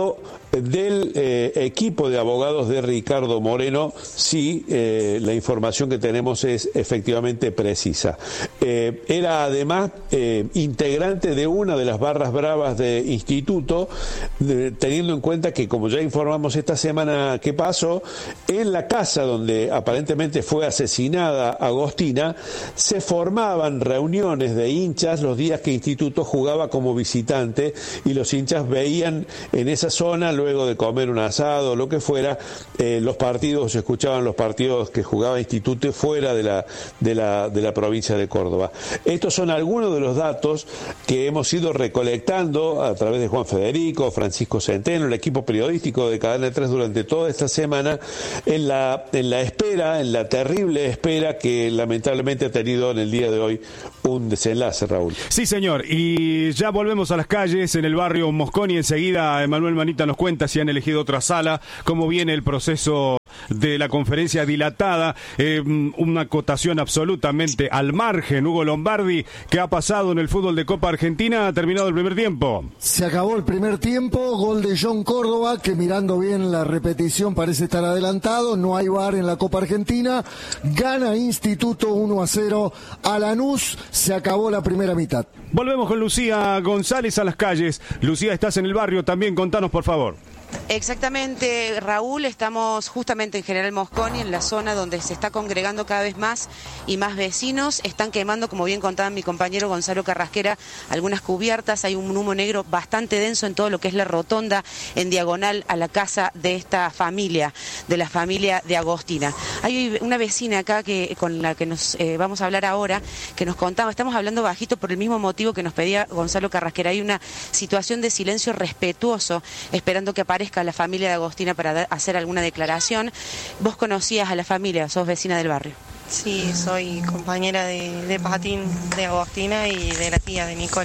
del eh, equipo de abogados de Ricardo Moreno, sí, eh, la información que tenemos es efectivamente precisa. Eh, era además eh, integrante de una de las barras bravas de instituto, de, teniendo en cuenta que, como ya informamos esta semana que pasó, en la casa donde aparentemente fue asesinada Agostina, se formaban reuniones de hinchas los días que instituto jugaba como visitante, y los hinchas veían en esa zona, luego de comer un asado o lo que fuera, eh, los partidos, se escuchaban los partidos que jugaba instituto fuera de la, de la, de la provincia de Córdoba. Estos son algunos de los datos que hemos ido recolectando a través de Juan Federico, Francisco Centeno, el equipo periodístico de Cadena tres durante toda esta semana, en la, en la espera, en la terrible espera que lamentablemente ha tenido en el día de hoy un desenlace, Raúl. Sí, señor, y ya volvemos a las calles en el barrio Mosconi. Enseguida Emanuel Manita nos cuenta si han elegido otra sala, cómo viene el proceso de la conferencia dilatada, eh, una acotación absolutamente al margen. Hugo Lombardi, ¿qué ha pasado en el fútbol de Copa Argentina? Ha terminado el primer tiempo. Se acabó el primer tiempo, gol de John Córdoba, que mirando bien la repetición parece estar adelantado, no hay V A R en la Copa Argentina, gana Instituto uno a cero a Lanús, se acabó la primera mitad. Volvemos con Lucía González a las calles. Lucía, estás en el barrio también, contanos por favor. Exactamente, Raúl, estamos justamente en General Mosconi, en la zona donde se está congregando cada vez más y más vecinos. Están quemando, como bien contaba mi compañero Gonzalo Carrasquera, algunas cubiertas. Hay un humo negro bastante denso en todo lo que es la rotonda en diagonal a la casa de esta familia, de la familia de Agostina. Hay una vecina acá que con la que nos eh, vamos a hablar ahora, que nos contaba, estamos hablando bajito por el mismo motivo que nos pedía Gonzalo Carrasquera. Hay una situación de silencio respetuoso, esperando que aparezca a la familia de Agostina para dar, hacer alguna declaración. ¿Vos conocías a la familia? ¿Sos vecina del barrio? Sí, soy compañera de, de patín de Agostina y de la tía de Nicole.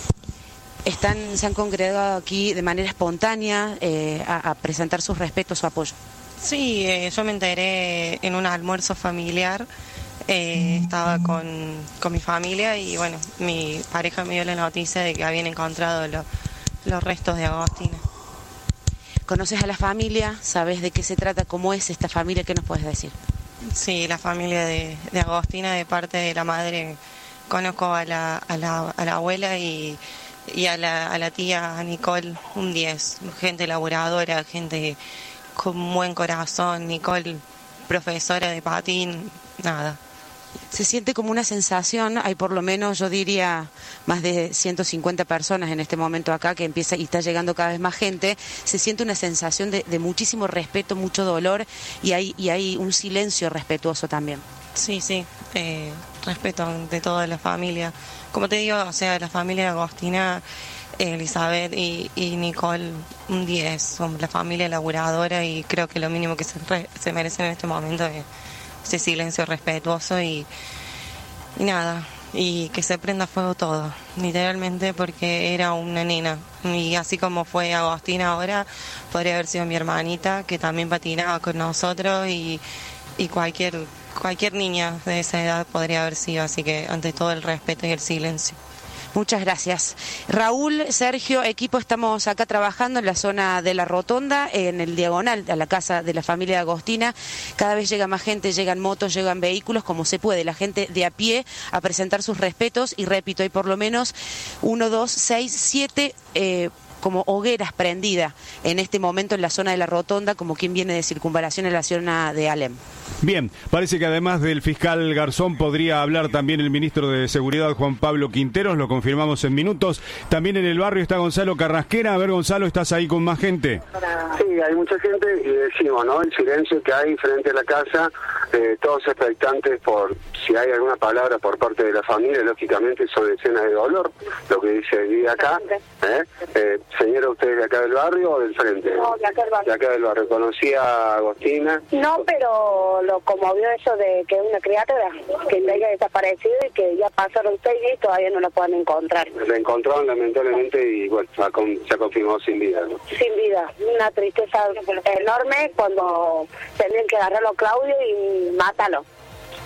Están, se han congregado aquí de manera espontánea eh, a, a presentar sus respetos, su apoyo. Sí, eh, yo me enteré en un almuerzo familiar. Eh, estaba con, con mi familia y bueno, mi pareja me dio la noticia de que habían encontrado lo, los restos de Agostina. ¿Conoces a la familia? ¿Sabes de qué se trata? ¿Cómo es esta familia? ¿Qué nos puedes decir? Sí, la familia de, de Agostina, de parte de la madre, conozco a la, a la, a la abuela y, y a, la, a la tía Nicole, un diez, gente laburadora, gente con buen corazón. Nicole, profesora de patín, nada. Se siente como una sensación, hay por lo menos, yo diría, más de ciento cincuenta personas en este momento acá, que empieza y está llegando cada vez más gente. Se siente una sensación de, de muchísimo respeto, mucho dolor, y hay, y hay un silencio respetuoso también. Sí, sí, eh, respeto de toda la familia. Como te digo, o sea, la familia de Agostina, Elizabeth y, y Nicole, un diez, son la familia laburadora, y creo que lo mínimo que se, re, se merecen en este momento es ese silencio respetuoso y, y nada, y que se prenda fuego todo, literalmente, porque era una nena, y así como fue Agostina ahora, podría haber sido mi hermanita, que también patinaba con nosotros, y, y cualquier, cualquier niña de esa edad podría haber sido, así que ante todo el respeto y el silencio. Muchas gracias. Raúl, Sergio, equipo, estamos acá trabajando en la zona de la rotonda, en el diagonal, a la casa de la familia de Agostina. Cada vez llega más gente, llegan motos, llegan vehículos, como se puede, la gente de a pie a presentar sus respetos, y repito, hay por lo menos uno, dos, seis, siete eh, como hogueras prendidas en este momento en la zona de la rotonda, como quien viene de circunvalación en la zona de Alem. Bien, parece que además del fiscal Garzón podría hablar también el ministro de Seguridad, Juan Pablo Quinteros, lo confirmamos en minutos. También en el barrio está Gonzalo Carrasquera. A ver, Gonzalo, ¿estás ahí con más gente? Sí, hay mucha gente, y decimos, ¿no? El silencio que hay frente a la casa, eh, todos expectantes por si hay alguna palabra por parte de la familia. Lógicamente son escenas de dolor, lo que dice el día acá. ¿eh? Eh, señora, ¿usted es de acá del barrio o del frente? No, de acá del barrio. De acá del barrio. ¿Conocía a Agostina? No, pero lo conmovió eso de que una criatura que se haya desaparecido y que ya pasaron seis días y todavía no la pueden encontrar. La encontraron lamentablemente y bueno, se ha confirmado sin vida, ¿no? Sin vida, una tristeza enorme cuando tenían que agarrarlo a Claudio y mátalo.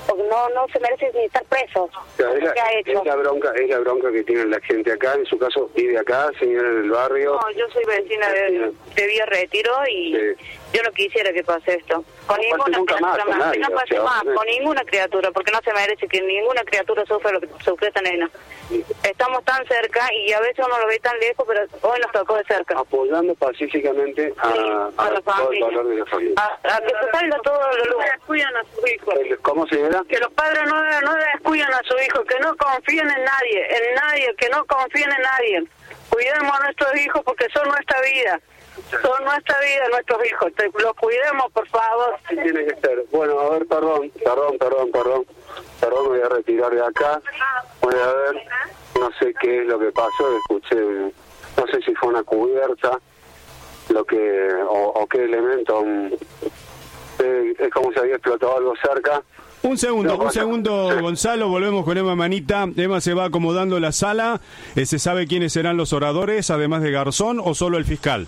porque no no se merece ni estar preso. O sea, es, la, ¿Qué ha hecho? es la bronca es la bronca que tiene la gente acá. En su caso, vive acá, señora del barrio. No, yo soy vecina de, de Vía Retiro y Sí. yo no quisiera que pase esto. Con No ninguna pase nunca criatura más, con más, nadie, que no o pase sea, más, ¿no? con ninguna criatura, porque no se merece que ninguna criatura sufra lo que sufre esta nena. Estamos tan cerca y a veces uno lo ve tan lejos, pero hoy nos tocó de cerca. Apoyando pacíficamente a, Sí, a, a la todo el familia. valor de la familia. A, a que se salga todo lo luz. Descuidan a su hijo. ¿Cómo, señora? Que los padres no, no descuidan a su hijo, que no confíen en nadie, en nadie, que no confíen en nadie. Cuidemos a nuestros hijos porque son nuestra vida. Son nuestra vida, nuestros hijos. Te, los cuidemos, por favor. Sí, tiene que ser. Bueno, a ver, perdón, perdón, perdón, perdón. Perdón, me voy a retirar de acá. Voy a ver, no sé qué es lo que pasó. Escuché, no sé si fue una cubierta, lo que o, o qué elemento. Eh, es como si había explotado algo cerca. Un segundo, No, un segundo, Gonzalo, volvemos con Emma Manita. Emma se va acomodando la sala. Eh, ¿Se sabe quiénes serán los oradores, además de Garzón, o solo el fiscal?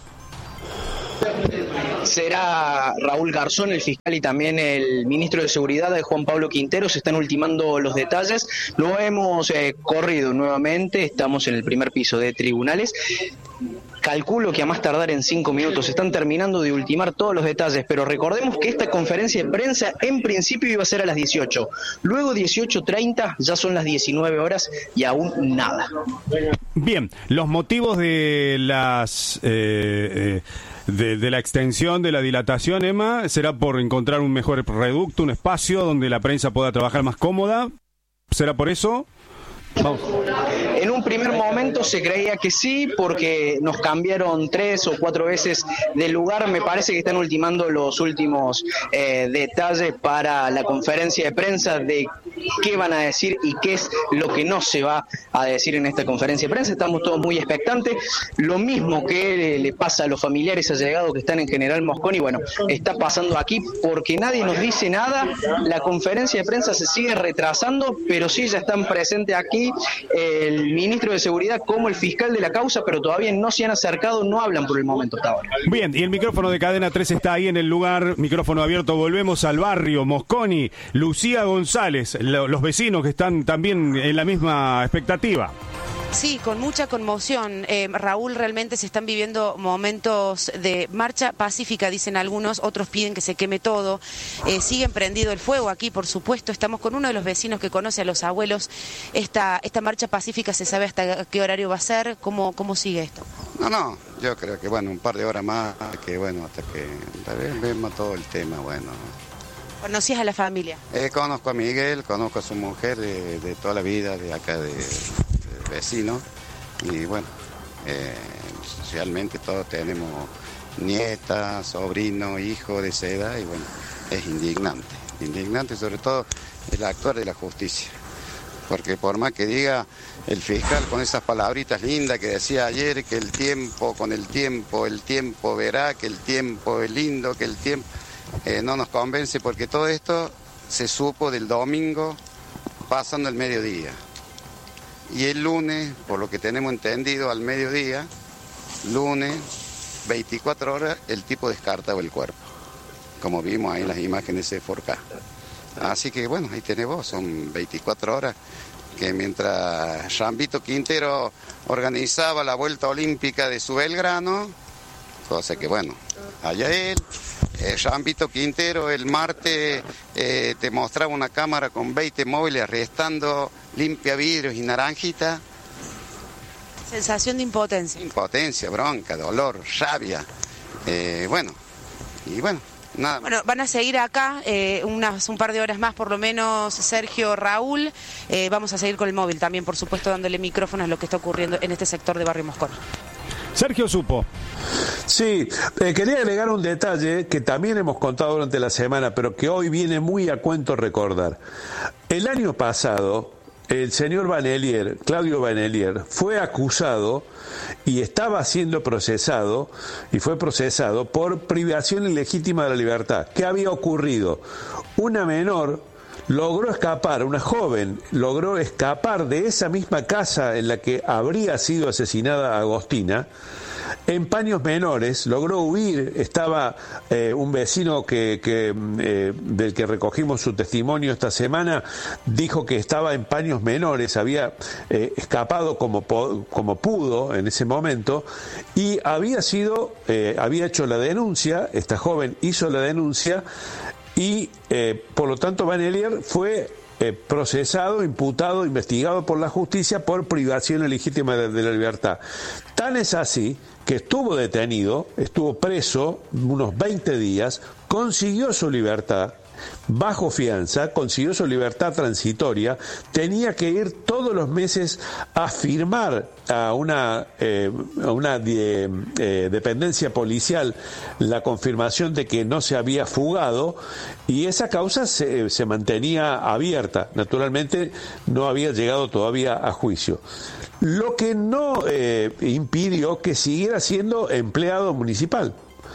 Será Raúl Garzón, el fiscal, y también el ministro de Seguridad, Juan Pablo Quintero. Se están ultimando los detalles. Lo hemos eh, corrido nuevamente. Estamos en el primer piso de tribunales. Calculo que a más tardar en cinco minutos están terminando de ultimar todos los detalles, pero recordemos que esta conferencia de prensa en principio iba a ser a las dieciocho. Luego dieciocho treinta, ya son las diecinueve horas y aún nada. Bien, los motivos de las... Eh, eh, de, de la extensión de la dilatación, Emma, ¿será por encontrar un mejor reducto, un espacio donde la prensa pueda trabajar más cómoda? ¿Será por eso? Vamos. En un primer momento se creía que sí, porque nos cambiaron tres o cuatro veces de lugar. Me parece que están ultimando los últimos eh, detalles para la conferencia de prensa de qué van a decir y qué es lo que no se va a decir en esta conferencia de prensa. Estamos todos muy expectantes. Lo mismo que le pasa a los familiares allegados que están en General Mosconi, bueno, está pasando aquí porque nadie nos dice nada. La conferencia de prensa se sigue retrasando, pero sí ya están presentes aquí el ministro de Seguridad como el fiscal de la causa, pero todavía no se han acercado, no hablan por el momento hasta ahora. Bien, y el micrófono de Cadena tres está ahí en el lugar, micrófono abierto. Volvemos al barrio Mosconi. Lucía González, lo, los vecinos que están también en la misma expectativa. Sí, con mucha conmoción. Eh, Raúl, realmente se están viviendo momentos de marcha pacífica, dicen algunos, otros piden que se queme todo. Eh, sigue prendido el fuego aquí, por supuesto. Estamos con uno de los vecinos que conoce a los abuelos. Esta, esta marcha pacífica, ¿se sabe hasta qué horario va a ser? ¿Cómo, cómo sigue esto? No, no, yo creo que, bueno, un par de horas más, que bueno, hasta que tal vez vemos todo el tema, bueno. ¿Conocías a la familia? Eh, conozco a Miguel, conozco a su mujer de, de toda la vida, de acá de... vecino, y bueno, eh, socialmente todos tenemos nietas, sobrinos, hijos de esa edad, y bueno, es indignante, indignante sobre todo el actuar de la justicia, porque por más que diga el fiscal con esas palabritas lindas que decía ayer, que el tiempo, con el tiempo, el tiempo verá, que el tiempo es lindo, que el tiempo, eh, no nos convence, porque todo esto se supo del domingo pasando el mediodía. Y el lunes, por lo que tenemos entendido, al mediodía, lunes, veinticuatro horas, el tipo descartaba el cuerpo, como vimos ahí en las imágenes de cuatro K. Así que bueno, ahí tenés vos, son veinticuatro horas que mientras Rambito Quintero organizaba la vuelta olímpica de su Belgrano, cosa que bueno, allá él, eh, Rambito Quintero el martes eh, te mostraba una cámara con veinte móviles arrestando limpia vidrios y naranjita. Sensación de impotencia. Impotencia, bronca, dolor, rabia. Eh, bueno, y bueno, nada. Bueno, van a seguir acá eh, unas, un par de horas más por lo menos, Sergio, Raúl. Eh, vamos a seguir con el móvil también, por supuesto, dándole micrófonos a lo que está ocurriendo en este sector de Barrio Mosconi. Sergio supo. Sí, eh, quería agregar un detalle que también hemos contado durante la semana, pero que hoy viene muy a cuento recordar. El año pasado, el señor Vanellier, Claudio Vanellier, fue acusado y estaba siendo procesado, y fue procesado por privación ilegítima de la libertad. ¿Qué había ocurrido? Una menor logró escapar, una joven logró escapar de esa misma casa en la que habría sido asesinada Agostina, en paños menores, logró huir. Estaba eh, un vecino que, que eh, del que recogimos su testimonio esta semana, dijo que estaba en paños menores, había eh, escapado como, como pudo en ese momento y había sido, eh, había hecho la denuncia, esta joven hizo la denuncia y eh, por lo tanto Vanellier fue eh, procesado, imputado, investigado por la justicia por privación ilegítima de, de la libertad. Tan es así que estuvo detenido, estuvo preso unos veinte días, consiguió su libertad bajo fianza, consiguió su libertad transitoria, tenía que ir todos los meses a firmar a una, eh, a una de, eh, dependencia policial la confirmación de que no se había fugado, y esa causa se, se mantenía abierta. Naturalmente no había llegado todavía a juicio, lo que no eh, impidió que siguiera siendo empleado municipal.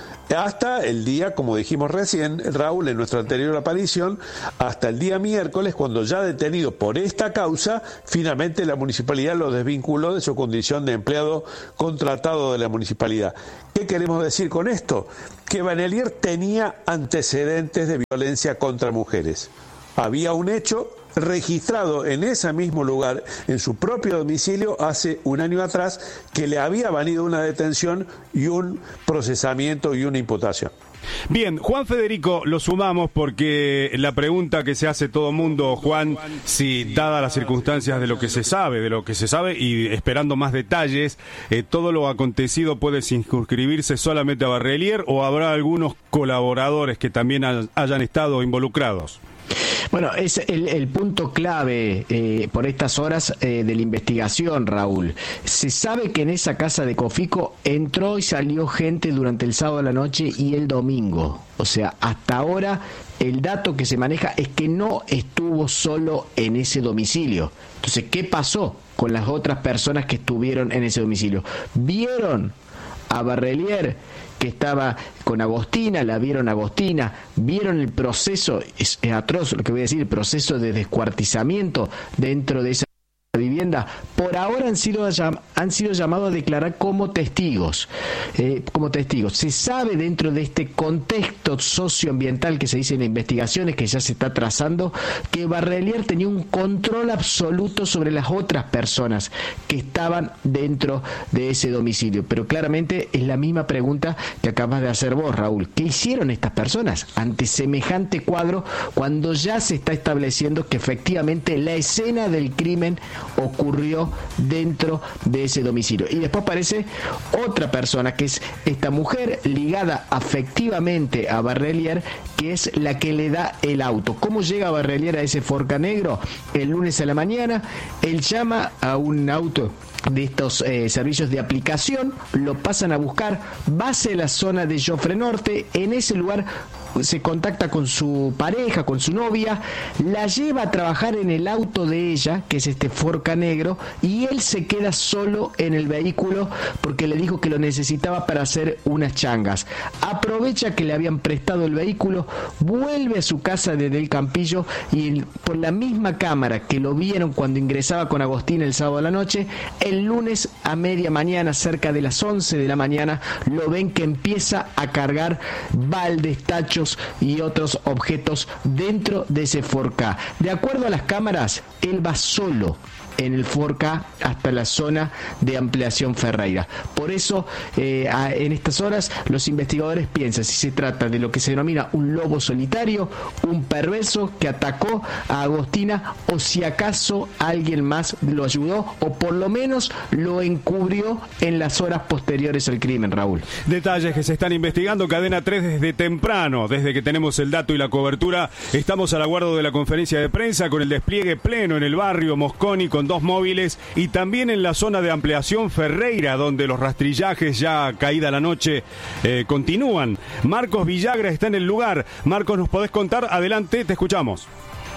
Hasta el día, como dijimos recién, Raúl, en nuestra anterior aparición, hasta el día miércoles, cuando ya detenido por esta causa, finalmente la municipalidad lo desvinculó de su condición de empleado contratado de la municipalidad. ¿Qué queremos decir con esto? Que Vanellier tenía antecedentes de violencia contra mujeres. Había un hecho registrado en ese mismo lugar, en su propio domicilio, hace un año atrás, que le había valido una detención y un procesamiento y una imputación. Bien, Juan Federico, lo sumamos porque la pregunta que se hace todo mundo, Juan, si dadas las circunstancias de lo que se sabe, de lo que se sabe y esperando más detalles, eh, todo lo acontecido puede circunscribirse solamente a Vanellier o habrá algunos colaboradores que también hay, hayan estado involucrados. Bueno, es el, el punto clave eh, por estas horas eh, de la investigación, Raúl. Se sabe que en esa casa de Cofico entró y salió gente durante el sábado a la noche y el domingo. O sea, hasta ahora el dato que se maneja es que no estuvo solo en ese domicilio. Entonces, ¿qué pasó con las otras personas que estuvieron en ese domicilio? ¿Vieron a Vanellier que estaba con Agostina? La vieron a Agostina, vieron el proceso, es, es atroz lo que voy a decir, el proceso de descuartizamiento dentro de esa vivienda. Por ahora han sido han sido llamados a declarar como testigos, eh, como testigos. Se sabe dentro de este contexto socioambiental que se dice en investigaciones que ya se está trazando, que Vanellier tenía un control absoluto sobre las otras personas que estaban dentro de ese domicilio. Pero claramente es la misma pregunta que acabas de hacer vos, Raúl. ¿Qué hicieron estas personas ante semejante cuadro cuando ya se está estableciendo que efectivamente la escena del crimen ocurrió dentro de ese domicilio? Y después aparece otra persona, que es esta mujer ligada afectivamente a Vanellier, que es la que le da el auto. ¿Cómo llega Vanellier a ese Forcanegro? El lunes a la mañana, él llama a un auto de estos eh, servicios de aplicación, lo pasan a buscar, va hacia la zona de Jofre Norte, en ese lugar se contacta con su pareja, con su novia, la lleva a trabajar en el auto de ella, que es este Forcanegro, y él se queda solo en el vehículo porque le dijo que lo necesitaba para hacer unas changas. Aprovecha que le habían prestado el vehículo, vuelve a su casa desde el Campillo y por la misma cámara que lo vieron cuando ingresaba con Agostina el sábado a la noche, el lunes a media mañana, cerca de las once de la mañana, lo ven que empieza a cargar baldes, tachos y otros objetos dentro de ese Forca. De acuerdo a las cámaras, él va solo en el Forca hasta la zona de ampliación Ferreira. Por eso, eh, a, en estas horas, los investigadores piensan si se trata de lo que se denomina un lobo solitario, un perverso que atacó a Agostina, o si acaso alguien más lo ayudó o por lo menos lo encubrió en las horas posteriores al crimen, Raúl. Detalles que se están investigando. Cadena tres desde temprano, desde que tenemos el dato y la cobertura, estamos al aguardo de la conferencia de prensa con el despliegue pleno en el barrio Mosconi con dos móviles y también en la zona de ampliación Ferreira, donde los rastrillajes ya caída la noche eh, continúan. Marcos Villagra está en el lugar. Marcos, ¿nos podés contar? Adelante, te escuchamos.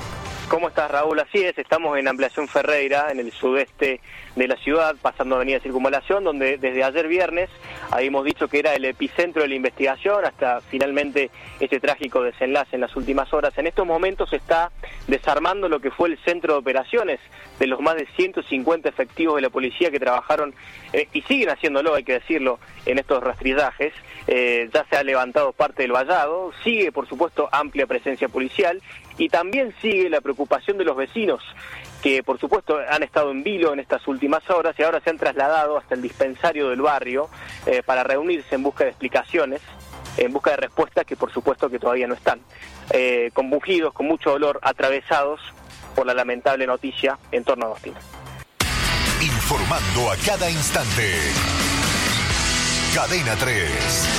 ¿Cómo estás, Raúl? Así es, estamos en Ampliación Ferreira, en el sudeste de la ciudad, pasando Avenida Circunvalación, donde desde ayer viernes habíamos dicho que era el epicentro de la investigación, hasta finalmente este trágico desenlace en las últimas horas. En estos momentos se está desarmando lo que fue el centro de operaciones de los más de ciento cincuenta efectivos de la policía que trabajaron, eh, y siguen haciéndolo, hay que decirlo, en estos rastrillajes. Eh, ya se ha levantado parte del vallado, sigue por supuesto amplia presencia policial y también sigue la preocupación de los vecinos que por supuesto han estado en vilo en estas últimas horas y ahora se han trasladado hasta el dispensario del barrio eh, para reunirse en busca de explicaciones, en busca de respuestas que por supuesto que todavía no están, eh, compungidos, con mucho dolor, atravesados por la lamentable noticia en torno a Agostina. Informando a cada instante. Cadena tres.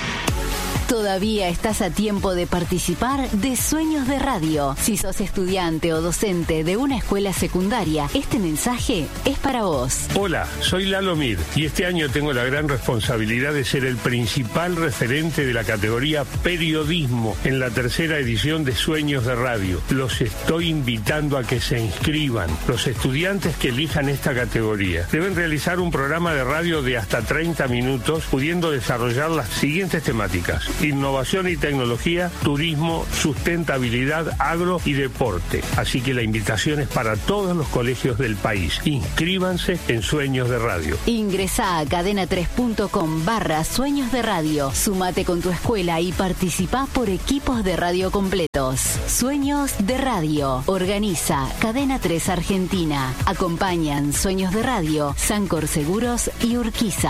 Todavía estás a tiempo de participar de Sueños de Radio. Si sos estudiante o docente de una escuela secundaria, este mensaje es para vos. Hola, soy Lalo Mir y este año tengo la gran responsabilidad de ser el principal referente de la categoría Periodismo en la tercera edición de Sueños de Radio. Los estoy invitando a que se inscriban. Los estudiantes que elijan esta categoría deben realizar un programa de radio de hasta treinta minutos, pudiendo desarrollar las siguientes temáticas: innovación y tecnología, turismo, sustentabilidad, agro y deporte. Así que la invitación es para todos los colegios del país. Inscríbanse en Sueños de Radio. Ingresá a cadena tres punto com barra Sueños de Radio. Sumate con tu escuela y participá por equipos de radio completos. Sueños de Radio. Organiza Cadena tres Argentina. Acompañan Sueños de Radio, Sancor Seguros y Urquiza.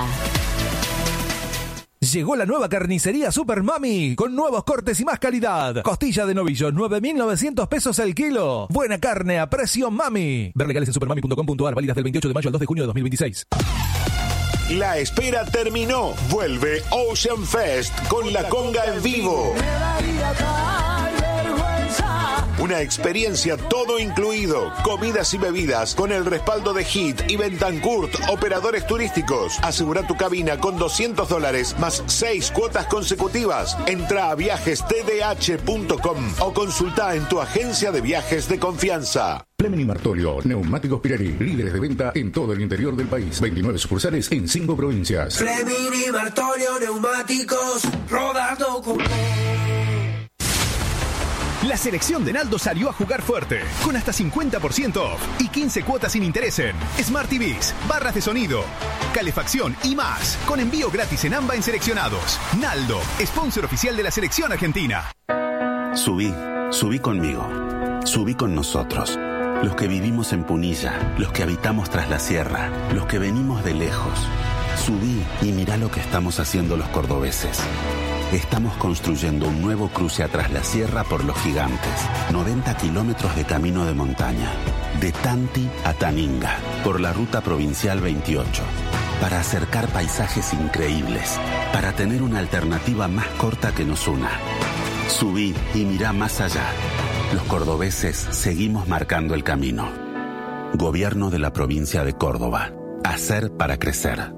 Llegó la nueva carnicería Super Mami con nuevos cortes y más calidad. Costilla de novillo, nueve mil novecientos pesos el kilo. Buena carne a precio Mami. Ver legales en supermami punto com punto ar, válidas del veintiocho de mayo al dos de junio de dos mil veintiséis. La espera terminó. Vuelve Ocean Fest con la conga en vivo. Una experiencia todo incluido, comidas y bebidas con el respaldo de Hit y Bentancourt, operadores turísticos. Asegura tu cabina con doscientos dólares más seis cuotas consecutivas. Entra a viajes t d h punto com o consulta en tu agencia de viajes de confianza. Fleming y Martolio, Neumáticos Pirelli, líderes de venta en todo el interior del país. veintinueve sucursales en cinco provincias. Fleming y Martolio, neumáticos, rodando con... La selección de Naldo salió a jugar fuerte, con hasta cincuenta por ciento off y quince cuotas sin interés en Smart T Vs, barras de sonido, calefacción y más, con envío gratis en AMBA en seleccionados. Naldo, sponsor oficial de la selección argentina. Subí, subí conmigo, subí con nosotros, los que vivimos en Punilla, los que habitamos tras la sierra, los que venimos de lejos. Subí y mirá lo que estamos haciendo los cordobeses. Estamos construyendo un nuevo cruce atrás la sierra por los gigantes. noventa kilómetros de camino de montaña. De Tanti a Taninga, por la ruta provincial veintiocho. Para acercar paisajes increíbles. Para tener una alternativa más corta que nos una. Subí y mirá más allá. Los cordobeses seguimos marcando el camino. Gobierno de la provincia de Córdoba. Hacer para crecer.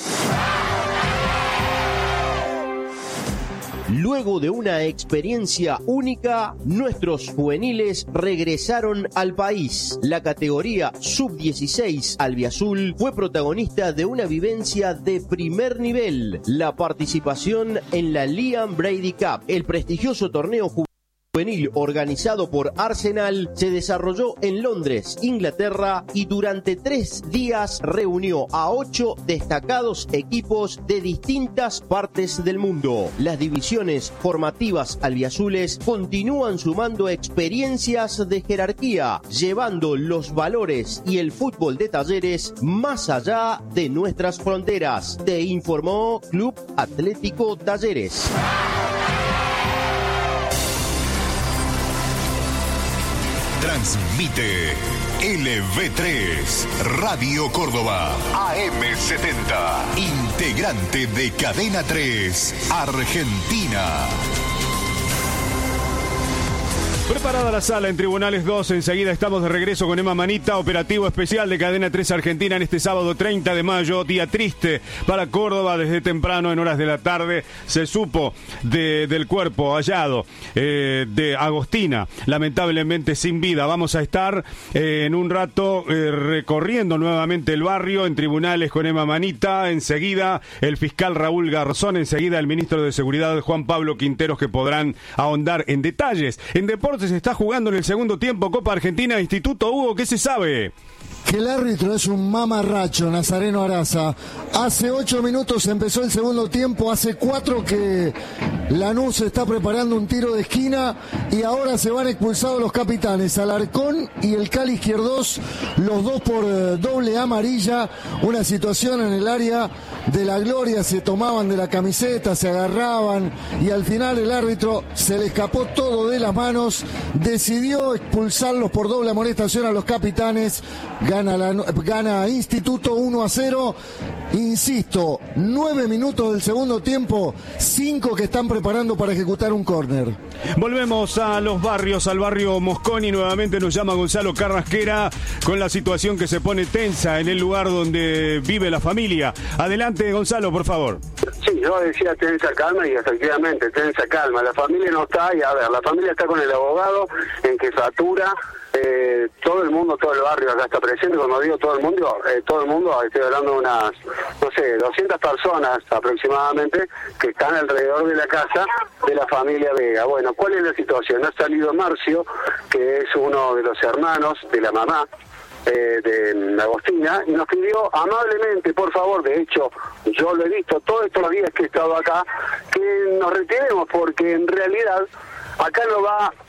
Luego de una experiencia única, nuestros juveniles regresaron al país. La categoría sub dieciséis albiazul fue protagonista de una vivencia de primer nivel, la participación en la Liam Brady Cup, el prestigioso torneo juvenil juvenil organizado por Arsenal, se desarrolló en Londres, Inglaterra, y durante tres días reunió a ocho destacados equipos de distintas partes del mundo. Las divisiones formativas albiazules continúan sumando experiencias de jerarquía, llevando los valores y el fútbol de Talleres más allá de nuestras fronteras. Te informó Club Atlético Talleres. Transmite L V tres, Radio Córdoba, A M setenta, integrante de Cadena tres, Argentina. Preparada la sala en Tribunales dos, enseguida estamos de regreso con Emma Manita, operativo especial de Cadena tres Argentina en este sábado treinta de mayo, día triste para Córdoba. Desde temprano, en horas de la tarde, se supo de, del cuerpo hallado eh, de Agostina, lamentablemente sin vida. Vamos a estar eh, en un rato eh, recorriendo nuevamente el barrio en Tribunales con Emma Manita, enseguida el fiscal Raúl Garzón, enseguida el ministro de Seguridad Juan Pablo Quinteros, que podrán ahondar en detalles. En deportes se está jugando en el segundo tiempo Copa Argentina. Instituto Hugo, ¿qué se sabe? Que el árbitro es un mamarracho, Nazareno Araza. Hace ocho minutos empezó el segundo tiempo, hace cuatro que Lanús está preparando un tiro de esquina y ahora se van expulsados los capitanes, Alarcón y el Cali Izquierdos, los dos por eh, doble amarilla. Una situación en el área de la Gloria, se tomaban de la camiseta, se agarraban y al final el árbitro se le escapó todo de las manos, decidió expulsarlos por doble amonestación a los capitanes. Gana, la, gana Instituto uno a cero. Insisto, nueve minutos del segundo tiempo, cinco que están preparando para ejecutar un córner. Volvemos a los barrios, al barrio Mosconi. Nuevamente nos llama Gonzalo Carrasquera con la situación que se pone tensa en el lugar donde vive la familia. Adelante, Gonzalo, por favor. Sí, yo decía tensa calma y efectivamente tensa calma. La familia no está, y a ver, la familia está con el abogado en que factura. Eh, todo el mundo, todo el barrio acá está presente. Cuando digo todo el mundo, eh, todo el mundo, estoy hablando de unas, no sé, doscientas personas aproximadamente que están alrededor de la casa de la familia Vega. Bueno, ¿cuál es la situación? Ha salido Marcio, que es uno de los hermanos de la mamá eh, de Agostina, y nos pidió amablemente, por favor, de hecho, yo lo he visto todos estos días que he estado acá, que nos retiremos porque en realidad acá no va